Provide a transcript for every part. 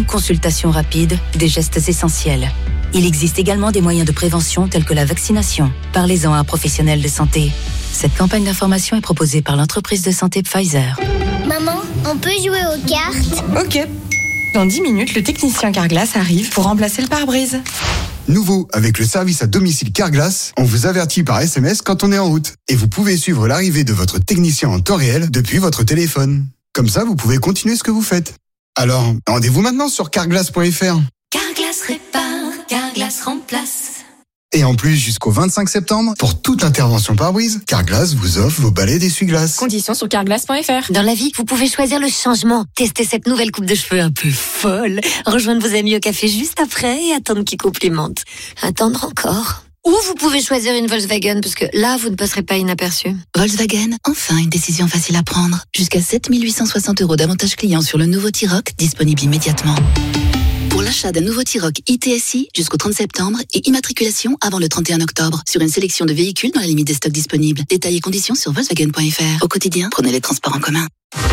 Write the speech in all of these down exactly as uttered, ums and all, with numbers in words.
une consultation rapide, des gestes essentiels. Il existe également des moyens de prévention tels que la vaccination. Parlez-en à un professionnel de santé. Cette campagne d'information est proposée par l'entreprise de santé Pfizer. Maman, on peut jouer aux cartes ? Ok. Dans dix minutes, le technicien Carglass arrive pour remplacer le pare-brise. Nouveau, avec le service à domicile Carglass, on vous avertit par S M S quand on est en route. Et vous pouvez suivre l'arrivée de votre technicien en temps réel depuis votre téléphone. Comme ça, vous pouvez continuer ce que vous faites. Alors, rendez-vous maintenant sur carglass point f r. Carglass répare, Carglass remplace. Et en plus, jusqu'au vingt-cinq septembre, pour toute intervention pare-brise, Carglass vous offre vos balais d'essuie-glace. Conditions sur carglass point f r. Dans la vie, vous pouvez choisir le changement. Testez cette nouvelle coupe de cheveux un peu folle. Rejoindre vos amis au café juste après et attendre qu'ils complimentent. Attendre encore. Ou vous pouvez choisir une Volkswagen, parce que là, vous ne passerez pas inaperçu. Volkswagen, enfin une décision facile à prendre. Jusqu'à sept mille huit cent soixante euros d'avantages clients sur le nouveau T-Roc, disponible immédiatement. Pour l'achat d'un nouveau T-Roc I T S I jusqu'au trente septembre et immatriculation avant le trente et un octobre sur une sélection de véhicules dans la limite des stocks disponibles. Détails et conditions sur volkswagen point f r. Au quotidien, prenez les transports en commun.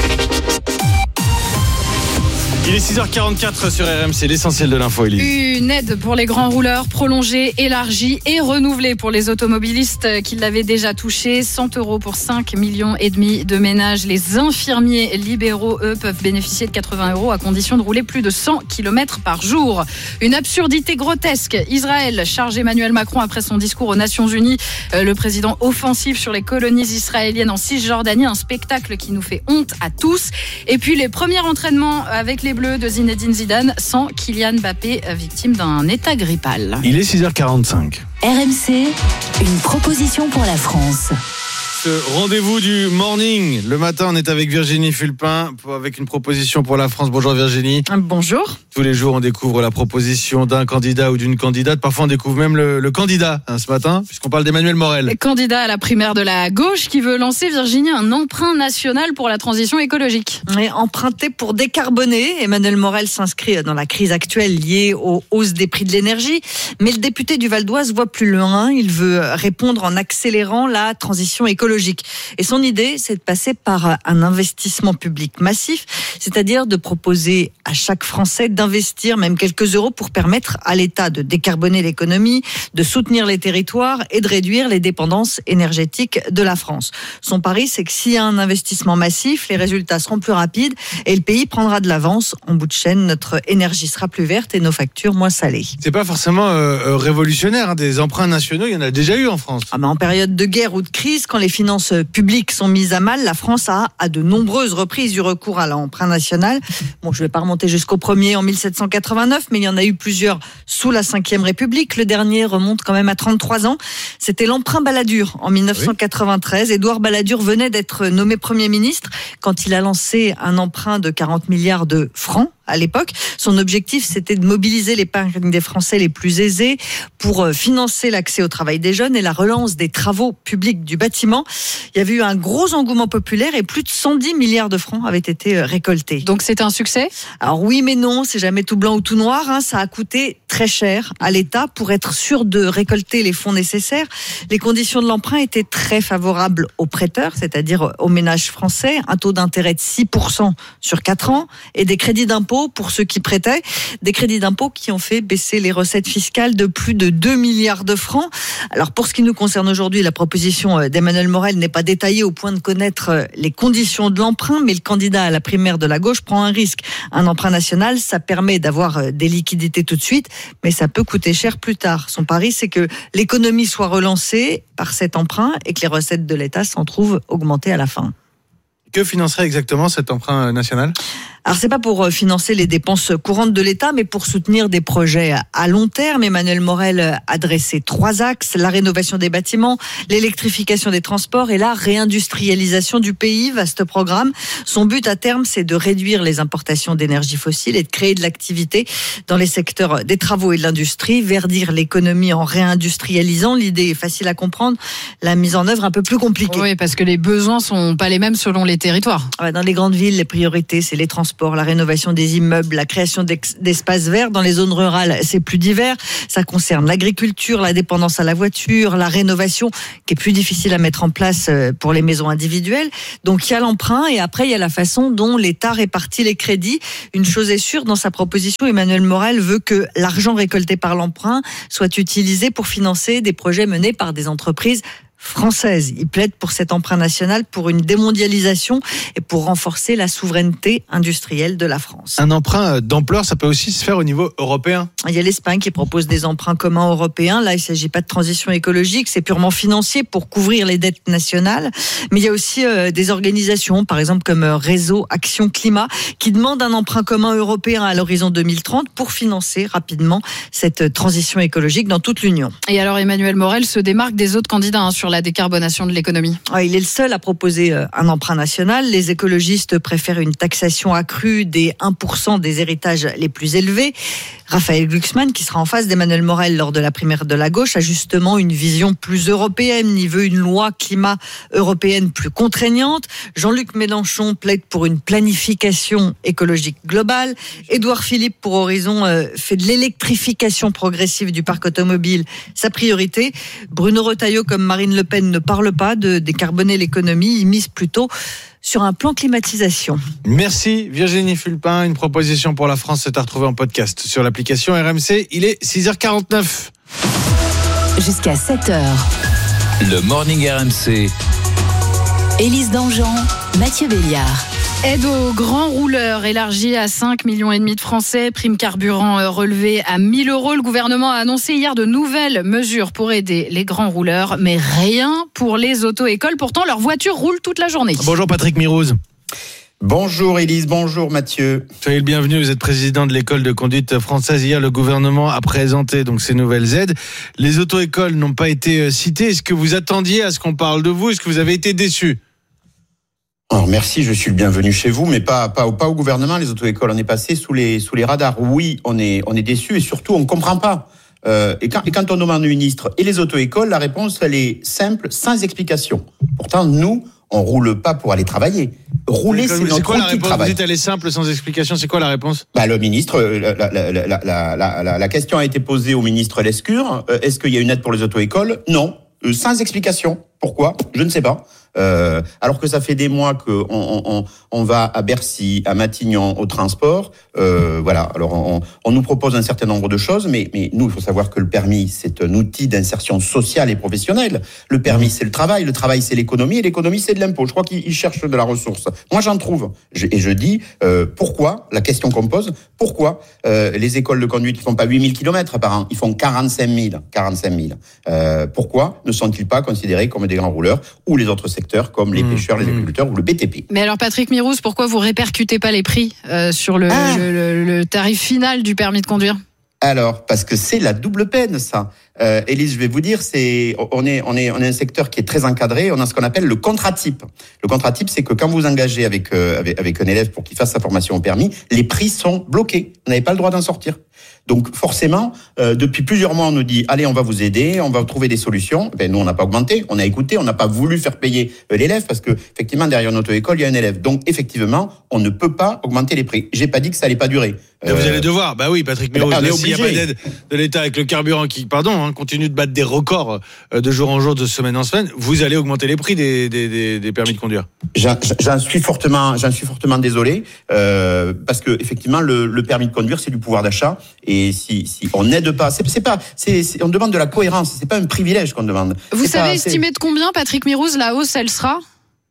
Il est six heures quarante-quatre sur R M C, l'essentiel de l'info, Élise. Une aide pour les grands rouleurs prolongée, élargie et renouvelée pour les automobilistes qui l'avaient déjà touché. cent euros pour cinq millions et demi de ménages. Les infirmiers libéraux, eux, peuvent bénéficier de quatre-vingts euros à condition de rouler plus de cent kilomètres par jour. Une absurdité grotesque. Israël charge Emmanuel Macron après son discours aux Nations Unies. Le président offensif sur les colonies israéliennes en Cisjordanie. Un spectacle qui nous fait honte à tous. Et puis les premiers entraînements avec les Bleus de Zinedine Zidane sans Kylian Mbappé, victime d'un état grippal. Il est six heures quarante-cinq. R M C, une proposition pour la France. Ce rendez-vous du morning. Le matin, on est avec Virginie Fulpin avec une proposition pour la France. Bonjour Virginie. Bonjour. Tous les jours, on découvre la proposition d'un candidat ou d'une candidate. Parfois, on découvre même le, le candidat hein, ce matin, puisqu'on parle d'Emmanuel Morel. Candidat à la primaire de la gauche qui veut lancer, Virginie, un emprunt national pour la transition écologique. Et emprunté pour décarboner, Emmanuel Morel s'inscrit dans la crise actuelle liée aux hausses des prix de l'énergie. Mais le député du Val d'Oise voit plus loin. Il veut répondre en accélérant la transition écologique. Et son idée, c'est de passer par un investissement public massif, c'est-à-dire de proposer à chaque Français d'investir même quelques euros pour permettre à l'État de décarboner l'économie, de soutenir les territoires et de réduire les dépendances énergétiques de la France. Son pari, c'est que s'il y a un investissement massif, les résultats seront plus rapides et le pays prendra de l'avance. En bout de chaîne, notre énergie sera plus verte et nos factures moins salées. C'est pas forcément euh, révolutionnaire, hein, des emprunts nationaux, il y en a déjà eu en France. Ah ben en période de guerre ou de crise, quand les finances publiques sont mises à mal, la France a à de nombreuses reprises eu recours à l'emprunt national. Bon, je ne vais pas remonter jusqu'au premier en dix-sept cent quatre-vingt-neuf, mais il y en a eu plusieurs sous la cinquième République. Le dernier remonte quand même à trente-trois ans. C'était l'emprunt Balladur en dix-neuf cent quatre-vingt-treize. Oui. Édouard Balladur venait d'être nommé Premier ministre quand il a lancé un emprunt de quarante milliards de francs. À l'époque, son objectif, c'était de mobiliser l'épargne des Français les plus aisés pour financer l'accès au travail des jeunes et la relance des travaux publics du bâtiment. Il y avait eu un gros engouement populaire et plus de cent dix milliards de francs avaient été récoltés. Donc c'était un succès ? Alors oui, mais non, c'est jamais tout blanc ou tout noir. Hein. Ça a coûté très cher à l'État pour être sûr de récolter les fonds nécessaires. Les conditions de l'emprunt étaient très favorables aux prêteurs, c'est-à-dire aux ménages français. Un taux d'intérêt de six pour cent sur quatre ans et des crédits d'impôt pour ceux qui prêtaient, des crédits d'impôt qui ont fait baisser les recettes fiscales de plus de deux milliards de francs. Alors pour ce qui nous concerne aujourd'hui, la proposition d'Emmanuel Morel n'est pas détaillée au point de connaître les conditions de l'emprunt, mais le candidat à la primaire de la gauche prend un risque. Un emprunt national, ça permet d'avoir des liquidités tout de suite, mais ça peut coûter cher plus tard. Son pari, c'est que l'économie soit relancée par cet emprunt et que les recettes de l'État s'en trouvent augmentées à la fin. Que financerait exactement cet emprunt national ? Alors c'est pas pour financer les dépenses courantes de l'État, mais pour soutenir des projets à long terme. Emmanuel Morel a dressé trois axes: la rénovation des bâtiments, l'électrification des transports et la réindustrialisation du pays. Vaste programme. Son but à terme, c'est de réduire les importations d'énergie fossile et de créer de l'activité dans les secteurs des travaux et de l'industrie, verdir l'économie en réindustrialisant. L'idée est facile à comprendre, la mise en œuvre un peu plus compliquée. Oui, parce que les besoins sont pas les mêmes selon les territoires. Dans les grandes villes, les priorités, c'est les transports, la rénovation des immeubles, la création d'espaces verts. Dans les zones rurales, c'est plus divers. Ça concerne l'agriculture, la dépendance à la voiture, la rénovation, qui est plus difficile à mettre en place pour les maisons individuelles. Donc il y a l'emprunt et après il y a la façon dont l'État répartit les crédits. Une chose est sûre, dans sa proposition, Emmanuel Morel veut que l'argent récolté par l'emprunt soit utilisé pour financer des projets menés par des entreprises française. Il plaide pour cet emprunt national, pour une démondialisation et pour renforcer la souveraineté industrielle de la France. Un emprunt d'ampleur, ça peut aussi se faire au niveau européen. Il y a l'Espagne qui propose des emprunts communs européens. Là, il ne s'agit pas de transition écologique, c'est purement financier pour couvrir les dettes nationales. Mais il y a aussi euh, des organisations, par exemple comme Réseau Action Climat, qui demandent un emprunt commun européen à l'horizon deux mille trente pour financer rapidement cette transition écologique dans toute l'Union. Et alors Emmanuel Morel se démarque des autres candidats hein, sur la décarbonation de l'économie. Il est le seul à proposer un emprunt national. Les écologistes préfèrent une taxation accrue des un pour cent des héritages les plus élevés. Raphaël Glucksmann, qui sera en face d'Emmanuel Morel lors de la primaire de la gauche, a justement une vision plus européenne. Il veut une loi climat européenne plus contraignante. Jean-Luc Mélenchon plaide pour une planification écologique globale. Édouard Philippe, pour Horizon, fait de l'électrification progressive du parc automobile sa priorité. Bruno Retailleau, comme Marine Le Pen, ne parle pas de décarboner l'économie. Il mise plutôt sur un plan climatisation. Merci Virginie Fulpin. Une proposition pour la France, c'est à retrouver en podcast sur l'application R M C. Il est six heures quarante-neuf. Jusqu'à sept heures. Le Morning R M C. Élise Dangean, Mathieu Béliard. Aide aux grands rouleurs élargie à cinq millions et demi de Français. Prime carburant relevée à mille euros. Le gouvernement a annoncé hier de nouvelles mesures pour aider les grands rouleurs, mais rien pour les auto-écoles. Pourtant, leurs voitures roulent toute la journée. Bonjour Patrick Mirouz. Bonjour Élise, bonjour Mathieu. Soyez le bienvenu, vous êtes président de l'école de conduite française. Hier, le gouvernement a présenté donc ces nouvelles aides. Les auto-écoles n'ont pas été citées. Est-ce que vous attendiez à ce qu'on parle de vous ? Est-ce que vous avez été déçu ? Alors merci, je suis le bienvenu chez vous, mais pas pas, pas au gouvernement. Les auto-écoles, on est passé sous les sous les radars. Oui, on est on est déçu et surtout on comprend pas. Euh, et quand et quand on demande ministre et les auto-écoles, la réponse elle est simple, sans explication. Pourtant nous, on roule pas pour aller travailler. Rouler, c'est, c'est notre outil de travail. Vous dites elle est simple, sans explication. C'est quoi la réponse ? Bah le ministre, la la la la la, la, la question a été posée au ministre Lescure. Euh, est-ce qu'il y a une aide pour les auto-écoles ? Non, euh, sans explication. Pourquoi ? Je ne sais pas. Euh, alors que ça fait des mois qu'on on, on, on va à Bercy, à Matignon, au transport. Euh, voilà. Alors on, on nous propose un certain nombre de choses, mais, mais nous, il faut savoir que le permis, c'est un outil d'insertion sociale et professionnelle. Le permis, c'est le travail. Le travail, c'est l'économie. Et l'économie, c'est de l'impôt. Je crois qu'ils cherchent de la ressource. Moi, j'en trouve. Je, et je dis euh, pourquoi, la question qu'on me pose, pourquoi euh, les écoles de conduite ne font pas huit mille kilomètres par an, ils font quarante-cinq mille. quarante-cinq mille. Euh, pourquoi ne sont-ils pas considérés comme des grands rouleurs ou les autres secteurs comme les pêcheurs, les agriculteurs ou le B T P. Mais alors Patrick Mirouz, pourquoi vous répercutez pas les prix euh, sur le, ah. le, le, le tarif final du permis de conduire ? Alors, parce que c'est la double peine, ça. Euh, Élise, je vais vous dire, c'est, on est, on est, on est un secteur qui est très encadré. On a ce qu'on appelle le contrat type. Le contrat type, c'est que quand vous engagez avec, euh, avec, avec un élève pour qu'il fasse sa formation au permis, les prix sont bloqués. Vous n'avez pas le droit d'en sortir. Donc, forcément, euh, depuis plusieurs mois, on nous dit, allez, on va vous aider, on va trouver des solutions. Ben, nous, on n'a pas augmenté, on a écouté, on n'a pas voulu faire payer euh, l'élève parce que, effectivement, derrière une auto-école, il y a un élève. Donc, effectivement, on ne peut pas augmenter les prix. J'ai pas dit que ça allait pas durer. Euh, vous allez devoir, bah oui, Patrick Mirouz, ben, s'il n'y a pas d'aide de l'État avec le carburant qui, pardon, hein, continue de battre des records de jour en jour, de semaine en semaine, vous allez augmenter les prix des, des, des, des permis de conduire. J'en, j'en suis fortement, j'en suis fortement désolé, euh, parce que effectivement, le, le permis de conduire, c'est du pouvoir d'achat, et si, si on n'aide pas, c'est, c'est pas, c'est, c'est, on demande de la cohérence, c'est pas un privilège qu'on demande. Vous c'est savez pas, estimer c'est... de combien, Patrick Mirouz, la hausse, elle sera ?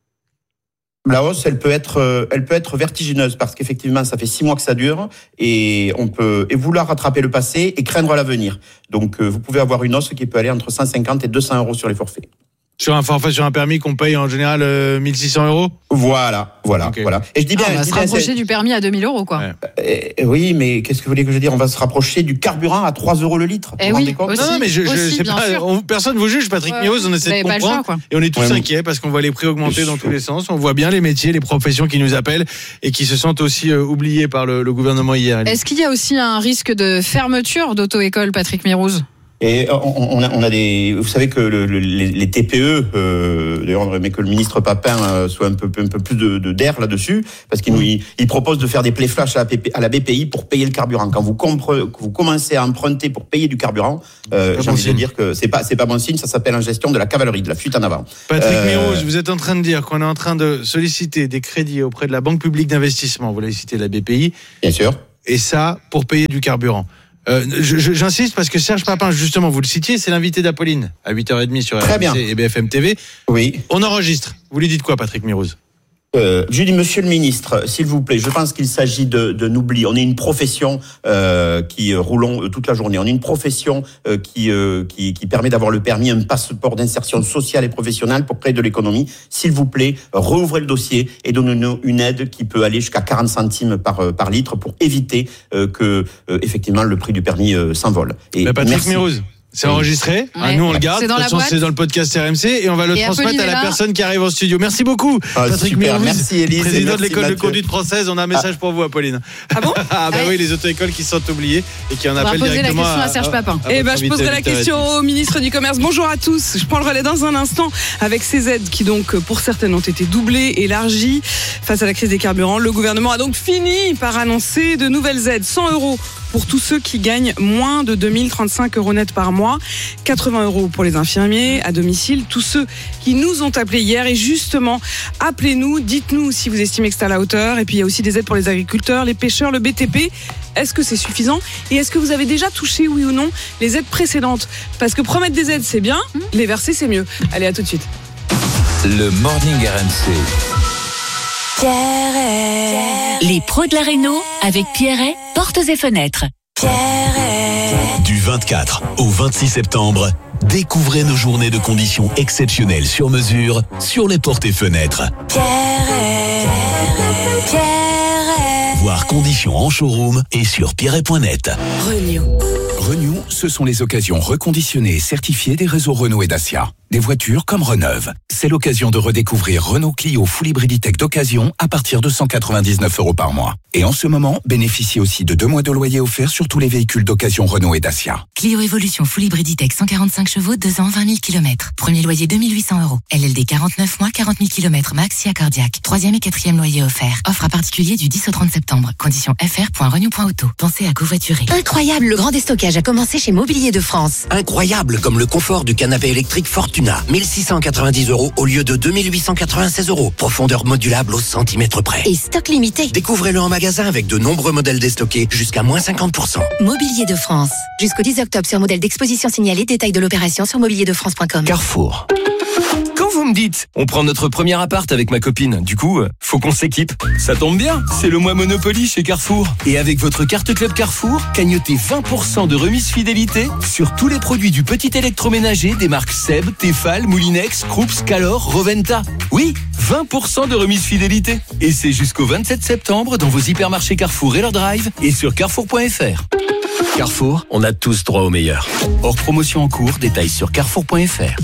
La hausse, elle peut être, elle peut être vertigineuse parce qu'effectivement, ça fait six mois que ça dure et on peut et vouloir rattraper le passé et craindre l'avenir. Donc, vous pouvez avoir une hausse qui peut aller entre cent cinquante et deux cents euros sur les forfaits. Sur un forfait, sur un permis qu'on paye en général euh, mille six cents euros. Voilà, voilà, okay. voilà. Et je dis bien, ah, on va se rapprocher bien, du permis à deux mille euros, quoi. Ouais. Euh, oui, mais qu'est-ce que vous voulez que je dise ? On va se rapprocher du carburant à trois euros le litre. Eh oui, aussi, non, mais je, je aussi, sais pas. On, personne vous juge, Patrick ouais, Mirouz. On essaie de comprendre. Choix, et on est tous ouais, inquiets parce qu'on voit les prix augmenter dans tous les sens. On voit bien les métiers, les professions qui nous appellent et qui se sentent aussi euh, oubliés par le, le gouvernement hier. Est-ce qu'il y a aussi un risque de fermeture d'auto-école, Patrick Mirouz ? Et on, on, a, on a des, vous savez que le, le, les, les T P E, euh, d'ailleurs, on aurait aimé que le ministre Papin euh, soit un peu, un peu plus de, de d'air là-dessus, parce qu'il nous, il, il propose de faire des play flash à la, P P, à la B P I pour payer le carburant. Quand vous, compre, vous commencez à emprunter pour payer du carburant, euh, j'ai envie de dire que c'est pas, c'est pas bon signe. Ça s'appelle en gestion de la cavalerie, de la fuite en avant. Patrick euh, Mirouz, vous êtes en train de dire qu'on est en train de solliciter des crédits auprès de la Banque publique d'investissement. Vous l'avez cité, la B P I. Bien sûr. Et ça pour payer du carburant. Euh, je, je, j'insiste parce que Serge Papin, justement, vous le citiez, c'est l'invité d'Apolline à huit heures trente sur R M C et B F M T V. Oui. On enregistre. Vous lui dites quoi, Patrick Mirouz? Euh, je dis, monsieur le ministre, s'il vous plaît, je pense qu'il s'agit de, de n'oublier. On est une profession euh, qui euh, roulons euh, toute la journée. On est une profession euh, qui, euh, qui qui permet d'avoir le permis, un passeport d'insertion sociale et professionnelle pour créer de l'économie. S'il vous plaît, rouvrez le dossier et donnez-nous une aide qui peut aller jusqu'à quarante centimes par euh, par litre pour éviter euh, que euh, effectivement le prix du permis euh, s'envole. Et bah, Patrick Mirouz. C'est enregistré. Ouais. Ah, nous, on le garde. De toute façon, c'est dans le podcast R M C et on va le et transmettre à la personne qui arrive en studio. Merci beaucoup, ah, Patrick Mirouz, merci Élise, président merci de l'école Mathieu. de conduite française. On a un message ah. pour vous, Apolline. Ah bon? Ah bah oui, les auto-écoles qui sont oubliées et qui en on appellent directement la question à, à Serge Papin. Eh ben, je poserai la question au ministre du Commerce. Bonjour à tous. Je prends le relais dans un instant avec ces aides qui donc, pour certaines, ont été doublées, élargies face à la crise des carburants. Le gouvernement a donc fini par annoncer de nouvelles aides, cent euros pour tous ceux qui gagnent moins de deux mille trente-cinq euros net par mois, quatre-vingts euros pour les infirmiers à domicile, tous ceux qui nous ont appelés hier. Et justement, appelez-nous, dites-nous si vous estimez que c'est à la hauteur. Et puis il y a aussi des aides pour les agriculteurs, les pêcheurs, le B T P. Est-ce que c'est suffisant? Et est-ce que vous avez déjà touché, oui ou non, les aides précédentes? Parce que promettre des aides, c'est bien, les verser, c'est mieux. Allez, à tout de suite. Le Morning R M C. Pierret. Les pros de la réno avec Pierret, portes et fenêtres. Pierret. Du vingt-quatre au vingt-six septembre, découvrez nos journées de conditions exceptionnelles sur mesure sur les portes et fenêtres. Pierret. Pierret. Voir conditions en showroom et sur pierret point net. Renew. Renew, ce sont les occasions reconditionnées et certifiées des réseaux Renault et Dacia. Des voitures comme Reneuve. C'est l'occasion de redécouvrir Renault Clio Full Hybriditech d'occasion à partir de cent quatre-vingt-dix-neuf euros par mois. Et en ce moment, bénéficiez aussi de deux mois de loyer offerts sur tous les véhicules d'occasion Renault et Dacia. Clio Evolution Full Hybriditech cent quarante-cinq chevaux, deux ans, vingt mille kilomètres. Premier loyer deux mille huit cents euros. L L D quarante-neuf mois, quarante mille kilomètres max, si à cardiaque. Troisième et quatrième loyer offert. Offre à particulier du dix au trente septembre. Conditions f r point renew point auto. Pensez à covoiturer. Incroyable, le grand déstockage a commencé chez Mobilier de France. Incroyable, comme le confort du canapé électrique Fortuna. mille six cent quatre-vingt-dix euros au lieu de deux mille huit cent quatre-vingt-seize euros. Profondeur modulable au centimètre près. Et stock limité. Découvrez-le en magasin avec de nombreux modèles déstockés jusqu'à moins cinquante pour cent. Mobilier de France. Jusqu'au dix octobre sur modèle d'exposition signalé. Détail de l'opération sur mobilier de france point com. Carrefour. Quand vous me dites, on prend notre premier appart avec ma copine, du coup, faut qu'on s'équipe. Ça tombe bien, c'est le mois Monopoly chez Carrefour. Et avec votre carte Club Carrefour, cagnotez vingt pour cent de remise fidélité sur tous les produits du petit électroménager des marques Seb, Tefal, Moulinex, Krups, Calor, Roventa. Oui, vingt pour cent de remise fidélité. Et c'est jusqu'au vingt-sept septembre dans vos hypermarchés Carrefour et leur drive et sur carrefour point f r. Carrefour, on a tous droit au meilleur. Hors promotion en cours, détails sur carrefour point f r.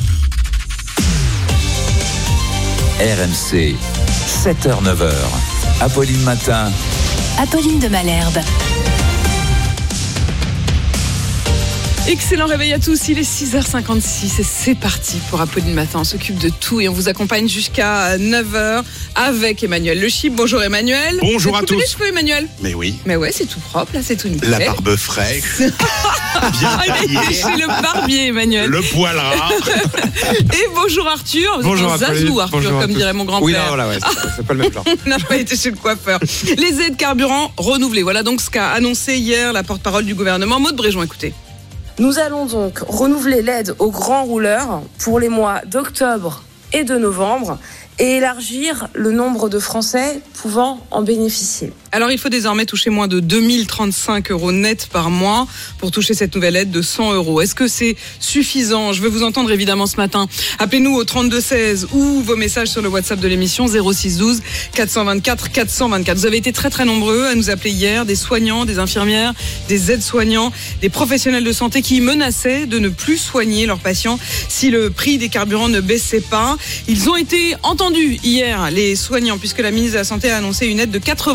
R M C, sept heures neuf heures. Apolline Matin. Apolline de Malherbe. Excellent réveil à tous, il est six heures cinquante-six et c'est parti pour Apolline Matin. On s'occupe de tout et on vous accompagne jusqu'à neuf heures avec Emmanuel Le Chip. Bonjour Emmanuel. Bonjour à tous. Les cheveux Emmanuel. Mais oui. Mais ouais, c'est tout propre, là c'est tout nickel. La barbe fraîche. Bien taillée. Chez le barbier Emmanuel. Le poil ras. Et bonjour Arthur. Vous bonjour êtes en Zazou Arthur, bonjour comme dirait mon grand-père. Oui, non, voilà, ouais, c'est, c'est pas le même genre. On n'a pas été chez le coiffeur. Les aides carburant renouvelées. Voilà donc ce qu'a annoncé hier la porte-parole du gouvernement. Maud Bréjon, écoutez. Nous allons donc renouveler l'aide aux grands rouleurs pour les mois d'octobre et de novembre et élargir le nombre de Français pouvant en bénéficier. Alors il faut désormais toucher moins de deux mille trente-cinq euros net par mois pour toucher cette nouvelle aide de cent euros. Est-ce que c'est suffisant? Je veux vous entendre évidemment ce matin. Appelez-nous au trente-deux seize ou vos messages sur le WhatsApp de l'émission zéro six douze quatre cent vingt-quatre quatre cent vingt-quatre. Vous avez été très très nombreux à nous appeler hier, des soignants, des infirmières, des aides-soignants, des professionnels de santé qui menaçaient de ne plus soigner leurs patients si le prix des carburants ne baissait pas. Ils ont été entendus hier, les soignants, puisque la ministre de la Santé a annoncé une aide de quatre-vingts euros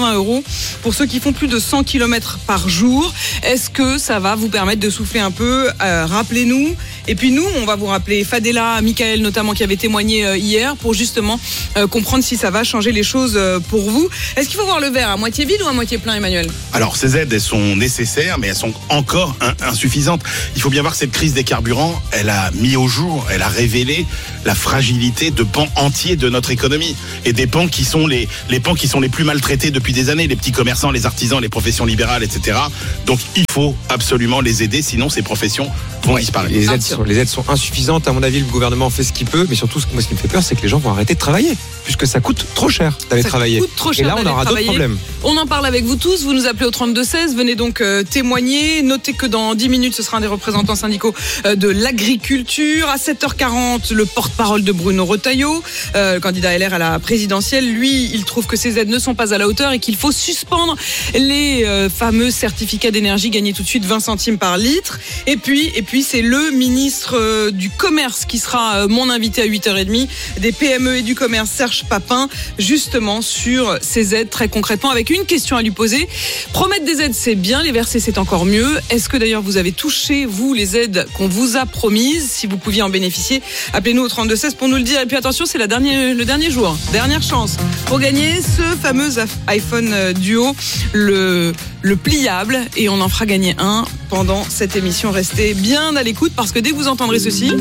pour ceux qui font plus de cent kilomètres par jour. Est-ce que ça va vous permettre de souffler un peu? euh, Rappelez-nous. Et puis nous, on va vous rappeler Fadela, Michael notamment, qui avait témoigné euh, hier pour justement euh, comprendre si ça va changer les choses euh, pour vous. Est-ce qu'il faut voir le verre à moitié vide ou à moitié plein, Emmanuel? Alors, ces aides, elles sont nécessaires, mais elles sont encore in- insuffisantes. Il faut bien voir que cette crise des carburants, elle a mis au jour, elle a révélé la fragilité de pans entiers de notre économie. Et des pans qui sont les, les pans qui sont les plus maltraités depuis des années, les petits commerçants, les artisans, les professions libérales, et cetera. Donc, il faut absolument les aider, sinon ces professions vont oui, disparaître. Les aides, sont, les aides sont insuffisantes. À mon avis, le gouvernement fait ce qu'il peut, mais surtout, moi, ce qui me fait peur, c'est que les gens vont arrêter de travailler, puisque ça coûte trop cher d'aller ça travailler. Coûte trop cher Et là, on aura d'autres problèmes. On en parle avec vous tous. Vous nous appelez au trente-deux seize. Venez donc euh, témoigner. Notez que dans dix minutes, ce sera un des représentants syndicaux euh, de l'agriculture. À sept heures quarante, le porte-parole de Bruno Retailleau, euh, le candidat L R à la présidentielle. Lui, il trouve que ces aides ne sont pas à la hauteur et qu'il faut suspendre les euh, fameux certificats d'énergie gagnés tout de suite vingt centimes par litre. Et puis, et puis c'est le ministre euh, du Commerce qui sera euh, mon invité à huit heures trente, des P M E et du Commerce, Serge Papin, justement sur ces aides très concrètement, avec une question à lui poser. Promettre des aides, c'est bien, les verser, c'est encore mieux. Est-ce que d'ailleurs vous avez touché, vous, les aides qu'on vous a promises? Si vous pouviez en bénéficier, appelez-nous au trente-deux seize pour nous le dire. Et puis attention, c'est la dernière, le dernier jour, dernière chance pour gagner ce fameux iPhone Duo, le, le pliable, et on en fera gagner un pendant cette émission. Restez bien à l'écoute, parce que dès que vous entendrez ceci,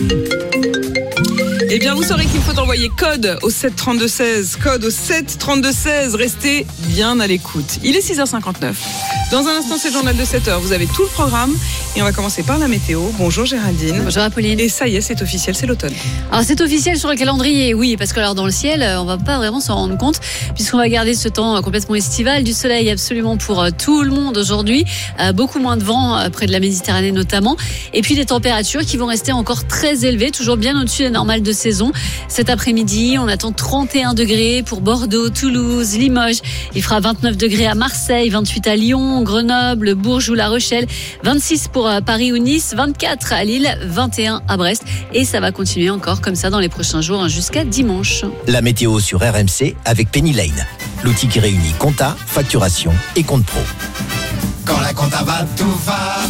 eh bien, vous saurez qu'il faut envoyer code au sept trente-deux seize. Code au sept trente-deux seize. Restez bien à l'écoute. Il est six heures cinquante-neuf. Dans un instant, c'est le journal de sept heures. Vous avez tout le programme. Et on va commencer par la météo. Bonjour Géraldine. Bonjour Apolline. Et ça y est, c'est officiel, c'est l'automne. Alors, c'est officiel sur le calendrier, oui, parce que alors dans le ciel, on va pas vraiment s'en rendre compte, puisqu'on va garder ce temps complètement estival, du soleil absolument pour tout le monde aujourd'hui, euh, beaucoup moins de vent euh, près de la Méditerranée notamment, et puis des températures qui vont rester encore très élevées, toujours bien au-dessus des normales de saison. Cet après-midi, on attend trente et un degrés pour Bordeaux, Toulouse, Limoges. Il fera vingt-neuf degrés à Marseille, vingt-huit à Lyon, Grenoble, Bourges ou La Rochelle, vingt-six pour Paris ou Nice, vingt-quatre à Lille, vingt et un à Brest. Et ça va continuer encore comme ça dans les prochains jours jusqu'à dimanche. La météo sur R M C avec Penny Lane, l'outil qui réunit compta, facturation et compte pro. Quand la compta va, tout va.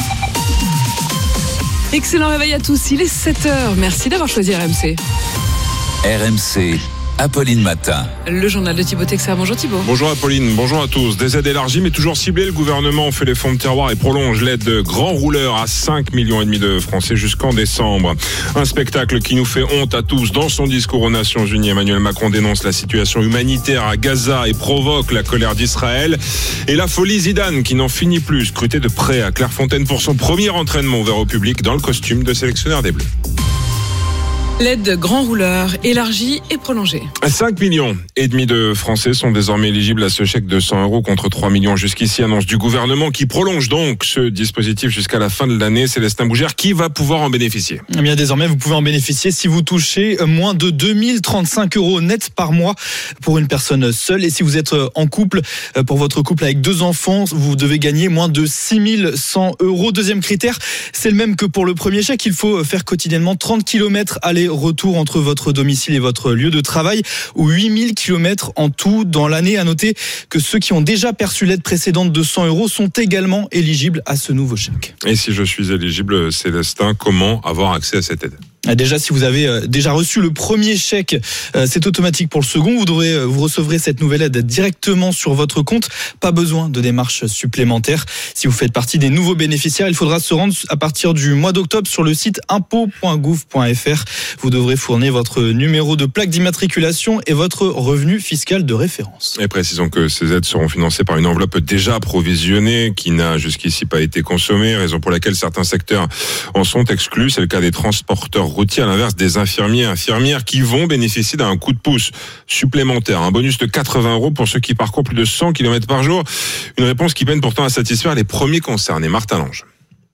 Excellent réveil à tous, il est sept heures. Merci d'avoir choisi R M C. R M C, Apolline Matin. Le journal de Thibaut Texer. Bonjour Thibaut. Bonjour Apolline, bonjour à tous. Des aides élargies mais toujours ciblées. Le gouvernement fait les fonds de tiroir et prolonge l'aide de grands rouleurs à cinq millions et demi de Français jusqu'en décembre. Un spectacle qui nous fait honte à tous. Dans son discours aux Nations Unies, Emmanuel Macron dénonce la situation humanitaire à Gaza et provoque la colère d'Israël. Et la folie Zidane qui n'en finit plus, scruté de près à Clairefontaine pour son premier entraînement ouvert au public dans le costume de sélectionneur des Bleus. L'aide grand rouleur élargie et prolongée. cinq millions et demi de Français sont désormais éligibles à ce chèque de cent euros contre trois millions jusqu'ici, annonce du gouvernement qui prolonge donc ce dispositif jusqu'à la fin de l'année. Célestin Bougère, qui va pouvoir en bénéficier? Eh bien, désormais, vous pouvez en bénéficier si vous touchez moins de deux mille trente-cinq euros net par mois pour une personne seule. Et si vous êtes en couple, pour votre couple avec deux enfants, vous devez gagner moins de six mille cent euros. Deuxième critère, c'est le même que pour le premier chèque. Il faut faire quotidiennement trente kilomètres aller retour entre votre domicile et votre lieu de travail, ou huit mille kilomètres en tout dans l'année. À noter que ceux qui ont déjà perçu l'aide précédente de cent euros sont également éligibles à ce nouveau chèque. Et si je suis éligible, Célestin, comment avoir accès à cette aide? Déjà, si vous avez déjà reçu le premier chèque, c'est automatique pour le second. Vous devrez, vous recevrez cette nouvelle aide directement sur votre compte. Pas besoin de démarches supplémentaires. Si vous faites partie des nouveaux bénéficiaires, il faudra se rendre à partir du mois d'octobre sur le site impôts point gouv point f r. Vous devrez fournir votre numéro de plaque d'immatriculation et votre revenu fiscal de référence. Et précisons que ces aides seront financées par une enveloppe déjà provisionnée qui n'a jusqu'ici pas été consommée, raison pour laquelle certains secteurs en sont exclus. C'est le cas des transporteurs routiers, à l'inverse des infirmiers et infirmières qui vont bénéficier d'un coup de pouce supplémentaire, un bonus de quatre-vingts euros pour ceux qui parcourent plus de cent kilomètres par jour. Une réponse qui peine pourtant à satisfaire les premiers concernés. Martin Lange.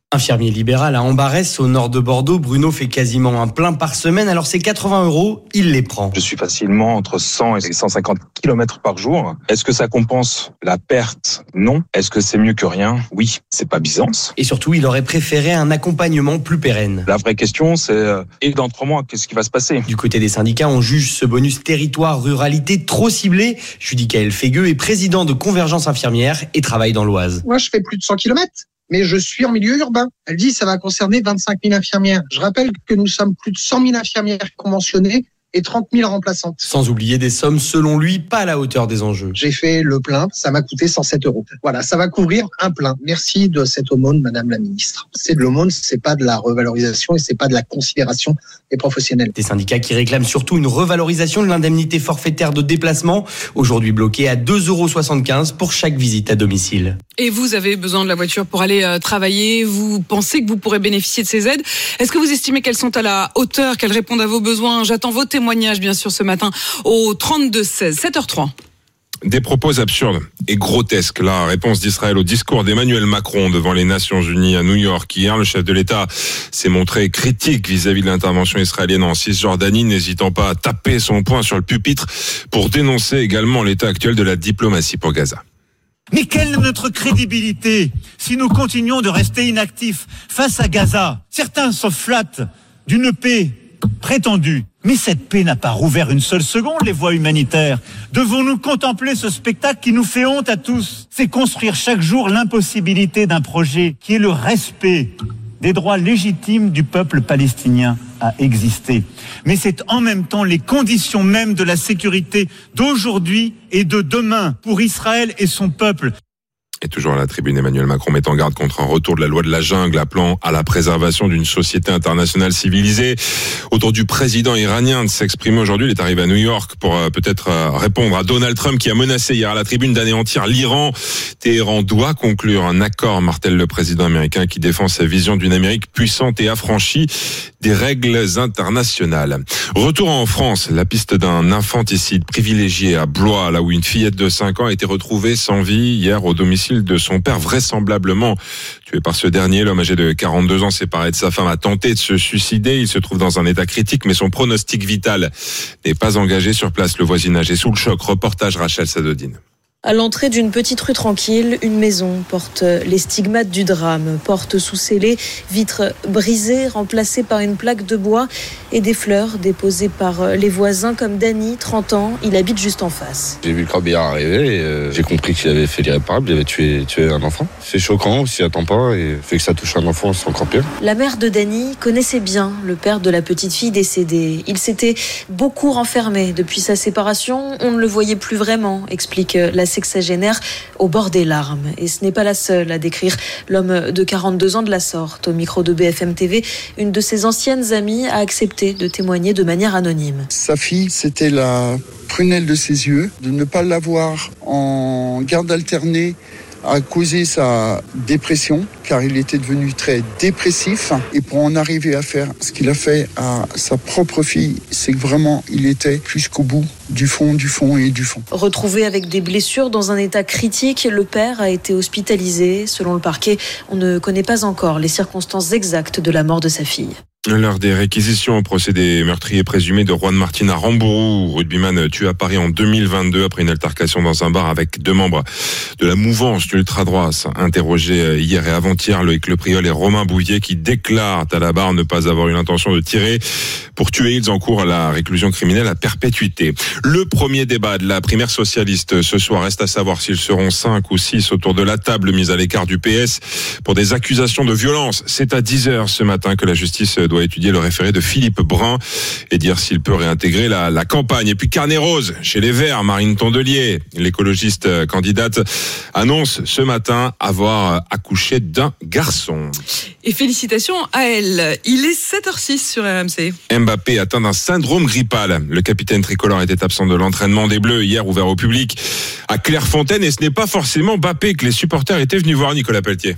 Infirmier libéral à Ambarès, au nord de Bordeaux, Bruno fait quasiment un plein par semaine. Alors ces quatre-vingts euros, il les prend. Je suis facilement entre cent et cent cinquante kilomètres par jour. Est-ce que ça compense la perte? Non. Est-ce que c'est mieux que rien? Oui. C'est pas Byzance. Et surtout, il aurait préféré un accompagnement plus pérenne. La vraie question, c'est euh, et dans trois mois, qu'est-ce qui va se passer? Du côté des syndicats, on juge ce bonus territoire ruralité trop ciblé. Judicaël Fégueux est président de Convergence Infirmière et travaille dans l'Oise. Moi, je fais plus de cent kilomètres. Mais je suis en milieu urbain. Elle dit ça va concerner vingt-cinq mille infirmières. Je rappelle que nous sommes plus de cent mille infirmières conventionnées et trente mille remplaçantes. Sans oublier des sommes, selon lui, pas à la hauteur des enjeux. J'ai fait le plein, ça m'a coûté cent sept euros. Voilà, ça va couvrir un plein. Merci de cette aumône, Madame la Ministre. C'est de l'aumône, c'est pas de la revalorisation et c'est pas de la considération des professionnels. Des syndicats qui réclament surtout une revalorisation de l'indemnité forfaitaire de déplacement, aujourd'hui bloquée à deux euros soixante-quinze pour chaque visite à domicile. Et vous avez besoin de la voiture pour aller euh, travailler, vous pensez que vous pourrez bénéficier de ces aides. Est-ce que vous estimez qu'elles sont à la hauteur, qu'elles répondent à vos besoins? J'attends vos témoignages, bien sûr, ce matin au trente-deux seize, sept heures trois. Des propos absurdes et grotesques. La réponse d'Israël au discours d'Emmanuel Macron devant les Nations Unies à New York hier. Le chef de l'État s'est montré critique vis-à-vis de l'intervention israélienne en Cisjordanie, n'hésitant pas à taper son poing sur le pupitre pour dénoncer également l'état actuel de la diplomatie pour Gaza. Mais quelle est notre crédibilité si nous continuons de rester inactifs face à Gaza? Certains se flattent d'une paix prétendue. Mais cette paix n'a pas rouvert une seule seconde les voies humanitaires. Devons-nous contempler ce spectacle qui nous fait honte à tous? C'est construire chaque jour l'impossibilité d'un projet qui est le respect des droits légitimes du peuple palestinien à exister. Mais c'est en même temps les conditions mêmes de la sécurité d'aujourd'hui et de demain pour Israël et son peuple. Et toujours à la tribune, Emmanuel Macron met en garde contre un retour de la loi de la jungle, appelant à la préservation d'une société internationale civilisée. Autour du président iranien de s'exprimer aujourd'hui, il est arrivé à New York pour euh, peut-être euh, répondre à Donald Trump qui a menacé hier à la tribune d'anéantir l'Iran. Téhéran doit conclure un accord, martèle le président américain qui défend sa vision d'une Amérique puissante et affranchie des règles internationales. Retour en France, la piste d'un infanticide privilégié à Blois, là où une fillette de cinq ans a été retrouvée sans vie hier au domicile de son père, vraisemblablement tué par ce dernier. L'homme âgé de quarante-deux ans, séparé de sa femme, a tenté de se suicider. Il se trouve dans un état critique, mais son pronostic vital n'est pas engagé. Sur place, le voisinage est sous le choc. Reportage Rachel Sadodine. À l'entrée d'une petite rue tranquille, une maison porte les stigmates du drame. Porte sous scellée, vitres brisées, remplacées par une plaque de bois et des fleurs déposées par les voisins comme Dany, trente ans. Il habite juste en face. J'ai vu le corbillard arriver et euh, j'ai compris qu'il avait fait l'irréparable, il avait tué, tué un enfant. C'est choquant, on s'y attend pas et fait que ça touche un enfant, c'est encore pire. La mère de Dany connaissait bien le père de la petite fille décédée. Il s'était beaucoup renfermé depuis sa séparation. On ne le voyait plus vraiment, explique la sexagénaire au bord des larmes. Et ce n'est pas la seule à décrire l'homme de quarante-deux ans de la sorte. Au micro de B F M T V, une de ses anciennes amies a accepté de témoigner de manière anonyme. Sa fille, c'était la prunelle de ses yeux. De ne pas l'avoir en garde alternée a causé sa dépression, car il était devenu très dépressif. Et pour en arriver à faire ce qu'il a fait à sa propre fille, c'est que vraiment, il était jusqu'au bout du fond, du fond et du fond. Retrouvé avec des blessures dans un état critique, le père a été hospitalisé. Selon le parquet, on ne connaît pas encore les circonstances exactes de la mort de sa fille. L'heure des réquisitions au procès des meurtriers présumés de Juan Martín Aramburu, rugbyman tué à Paris en deux mille vingt-deux après une altercation dans un bar avec deux membres de la mouvance ultra-droite. Interrogés hier et avant-hier, Loïc Lepriol et Romain Bouillet qui déclarent à la barre ne pas avoir eu l'intention de tirer. Pour tuer, ils encourent la réclusion criminelle à perpétuité. Le premier débat de la primaire socialiste ce soir reste à savoir s'ils seront cinq ou six autour de la table mise à l'écart du P S pour des accusations de violence. C'est à dix heures ce matin que la justice doit étudier le référé de Philippe Brun et dire s'il peut réintégrer la, la campagne. Et puis carnet rose chez les Verts, Marine Tondelier, l'écologiste candidate, annonce ce matin avoir accouché d'un garçon. Et félicitations à elle. Il est sept heures six sur R M C. Mbappé atteint d'un syndrome grippal. Le capitaine tricolore était absent de l'entraînement des Bleus hier ouvert au public à Clairefontaine et ce n'est pas forcément Mbappé que les supporters étaient venus voir, Nicolas Pelletier.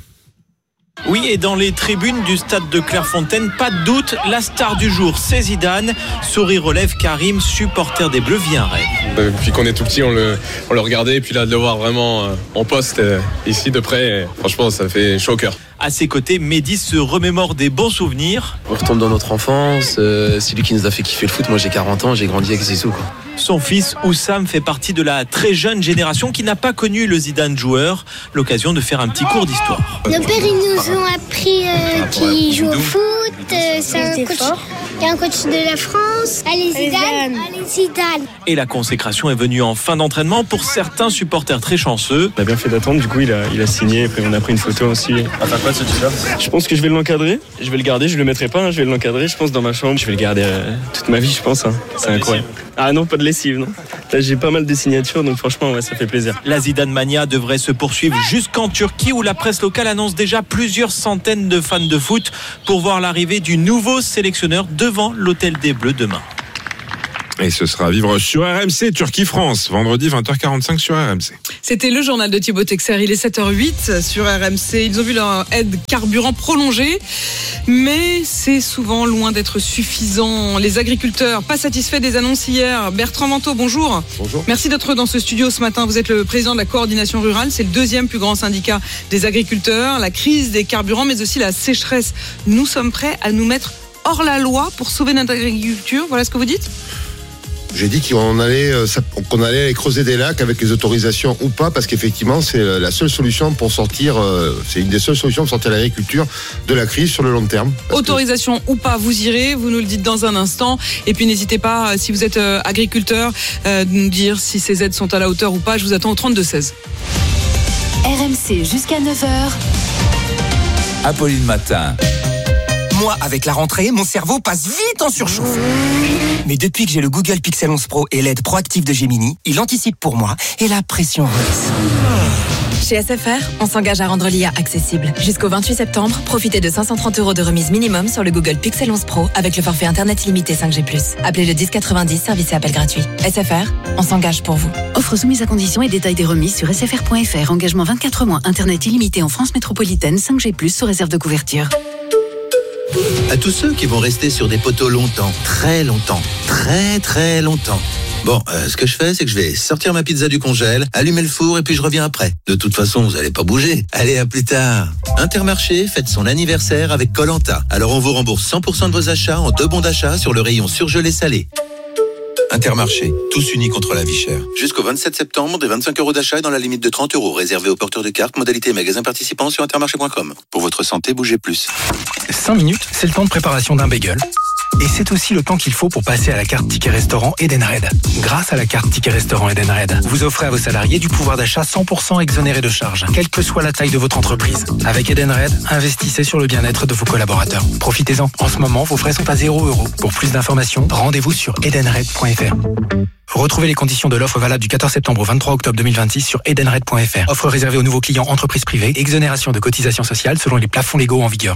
Oui, et dans les tribunes du stade de Clairefontaine, pas de doute, la star du jour, c'est Zidane. Sourire relève Karim, supporter des Bleus, vit un rêve. Depuis qu'on est tout petit, on le, on le regardait, et puis là, de le voir vraiment en poste, ici, de près, franchement, ça fait chaud au cœur. À ses côtés, Mehdi se remémore des bons souvenirs. On retombe dans notre enfance, euh, c'est lui qui nous a fait kiffer le foot. Moi j'ai quarante ans, j'ai grandi avec Zizou, quoi. Son fils Oussam fait partie de la très jeune génération qui n'a pas connu le Zidane joueur. L'occasion de faire un petit cours d'histoire. Nos pères, ils nous ont appris euh, qu'ils jouent au foot. Euh, c'est un coach, il y a un coach de la France. Allez Zidane, allez Zidane. Et la consécration est venue en fin d'entraînement pour certains supporters très chanceux. On a bien fait d'attendre, du coup il a, il a signé, après on a pris une photo aussi. On va faire quoi de ce t-shirt ? Je pense que je vais l'encadrer, je vais le garder, je le mettrai pas, hein, je vais l'encadrer, je pense dans ma chambre, je vais le garder euh, toute ma vie, je pense. Hein. C'est incroyable. Ah non, pas de lessive, non. Là, j'ai pas mal de signatures, donc franchement, ouais, ça fait plaisir. La Zidane Mania devrait se poursuivre jusqu'en Turquie, où la presse locale annonce déjà plusieurs centaines de fans de foot pour voir l'arrivée du nouveau sélectionneur devant l'Hôtel des Bleus demain. Et ce sera à vivre sur R M C, Turquie-France, vendredi vingt heures quarante-cinq sur R M C. C'était le journal de Thibaut Texer, il est sept heures huit sur R M C. Ils ont vu leur aide carburant prolongée, mais c'est souvent loin d'être suffisant. Les agriculteurs, pas satisfaits des annonces hier. Bertrand Manteau, bonjour. Bonjour. Merci d'être dans ce studio ce matin. Vous êtes le président de la coordination rurale, c'est le deuxième plus grand syndicat des agriculteurs. La crise des carburants, mais aussi la sécheresse. Nous sommes prêts à nous mettre hors la loi pour sauver notre agriculture. Voilà ce que vous dites ? J'ai dit qu'on allait, qu'on allait aller creuser des lacs avec les autorisations ou pas, parce qu'effectivement, c'est la seule solution pour sortir, c'est une des seules solutions pour sortir l'agriculture de la crise sur le long terme. Autorisation que... ou pas, vous irez, vous nous le dites dans un instant. Et puis n'hésitez pas, si vous êtes agriculteur, de nous dire si ces aides sont à la hauteur ou pas. Je vous attends au trente-deux seize. R M C jusqu'à neuf heures. Apolline Matin. Moi, avec la rentrée, mon cerveau passe vite en surchauffe. Mais depuis que j'ai le Google Pixel onze Pro et l'aide proactive de Gemini, il anticipe pour moi et la pression redescend. Chez S F R, on s'engage à rendre l'I A accessible. Jusqu'au vingt-huit septembre, profitez de cinq cent trente euros de remise minimum sur le Google Pixel onze Pro avec le forfait Internet illimité cinq G plus. Appelez le dix quatre-vingt-dix, service et appel gratuit. S F R, on s'engage pour vous. Offre soumise à conditions et détails des remises sur s f r point f r. Engagement vingt-quatre mois, Internet illimité en France métropolitaine, cinq G plus, sous réserve de couverture. À tous ceux qui vont rester sur des poteaux longtemps, très longtemps, très très longtemps. Bon, euh, ce que je fais, c'est que je vais sortir ma pizza du congèle, allumer le four et puis je reviens après. De toute façon, vous allez pas bouger. Allez, à plus tard. Intermarché fête son anniversaire avec Koh-Lanta. Alors on vous rembourse cent pour cent de vos achats en deux bons d'achat sur le rayon surgelé salé. Intermarché, tous unis contre la vie chère. Jusqu'au vingt-sept septembre, des vingt-cinq euros d'achat et dans la limite de trente euros, réservé aux porteurs de cartes, modalité magasin participant sur intermarché point com. Pour votre santé, bougez plus. cinq minutes, c'est le temps de préparation d'un bagel. Et c'est aussi le temps qu'il faut pour passer à la carte Ticket Restaurant Edenred. Grâce à la carte Ticket Restaurant Edenred, vous offrez à vos salariés du pouvoir d'achat cent pour cent exonéré de charges, quelle que soit la taille de votre entreprise. Avec Edenred, investissez sur le bien-être de vos collaborateurs. Profitez-en. En ce moment, vos frais sont à zéro euro. Pour plus d'informations, rendez-vous sur edenred point f r. Retrouvez les conditions de l'offre valable du quatorze septembre au vingt-trois octobre deux mille vingt-six sur edenred point f r. Offre réservée aux nouveaux clients entreprises privées, exonération de cotisations sociales selon les plafonds légaux en vigueur.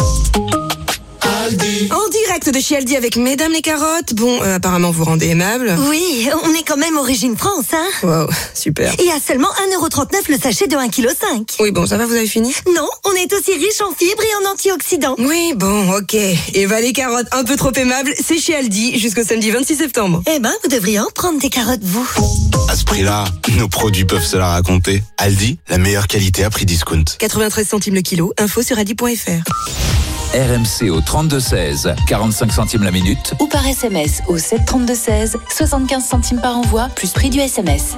En direct de chez Aldi avec Mesdames les carottes. Bon, euh, apparemment vous rendez aimable. Oui, on est quand même Origine France, hein. Wow, super. Et à seulement un euro trente-neuf le sachet de un virgule cinq kilos. Oui, bon, ça va, vous avez fini? Non, on est aussi riche en fibres et en antioxydants. Oui, bon, ok. Eva les carottes un peu trop aimables, c'est chez Aldi jusqu'au samedi vingt-six septembre. Eh ben, vous devriez en prendre des carottes, vous. À ce prix-là, nos produits peuvent se la raconter. Aldi, la meilleure qualité à prix discount. quatre-vingt-treize centimes le kilo, info sur aldi point f r. R M C au trente-deux seize, quarante-cinq centimes la minute. Ou par S M S au sept trente-deux seize, soixante-quinze centimes par envoi, plus prix du S M S.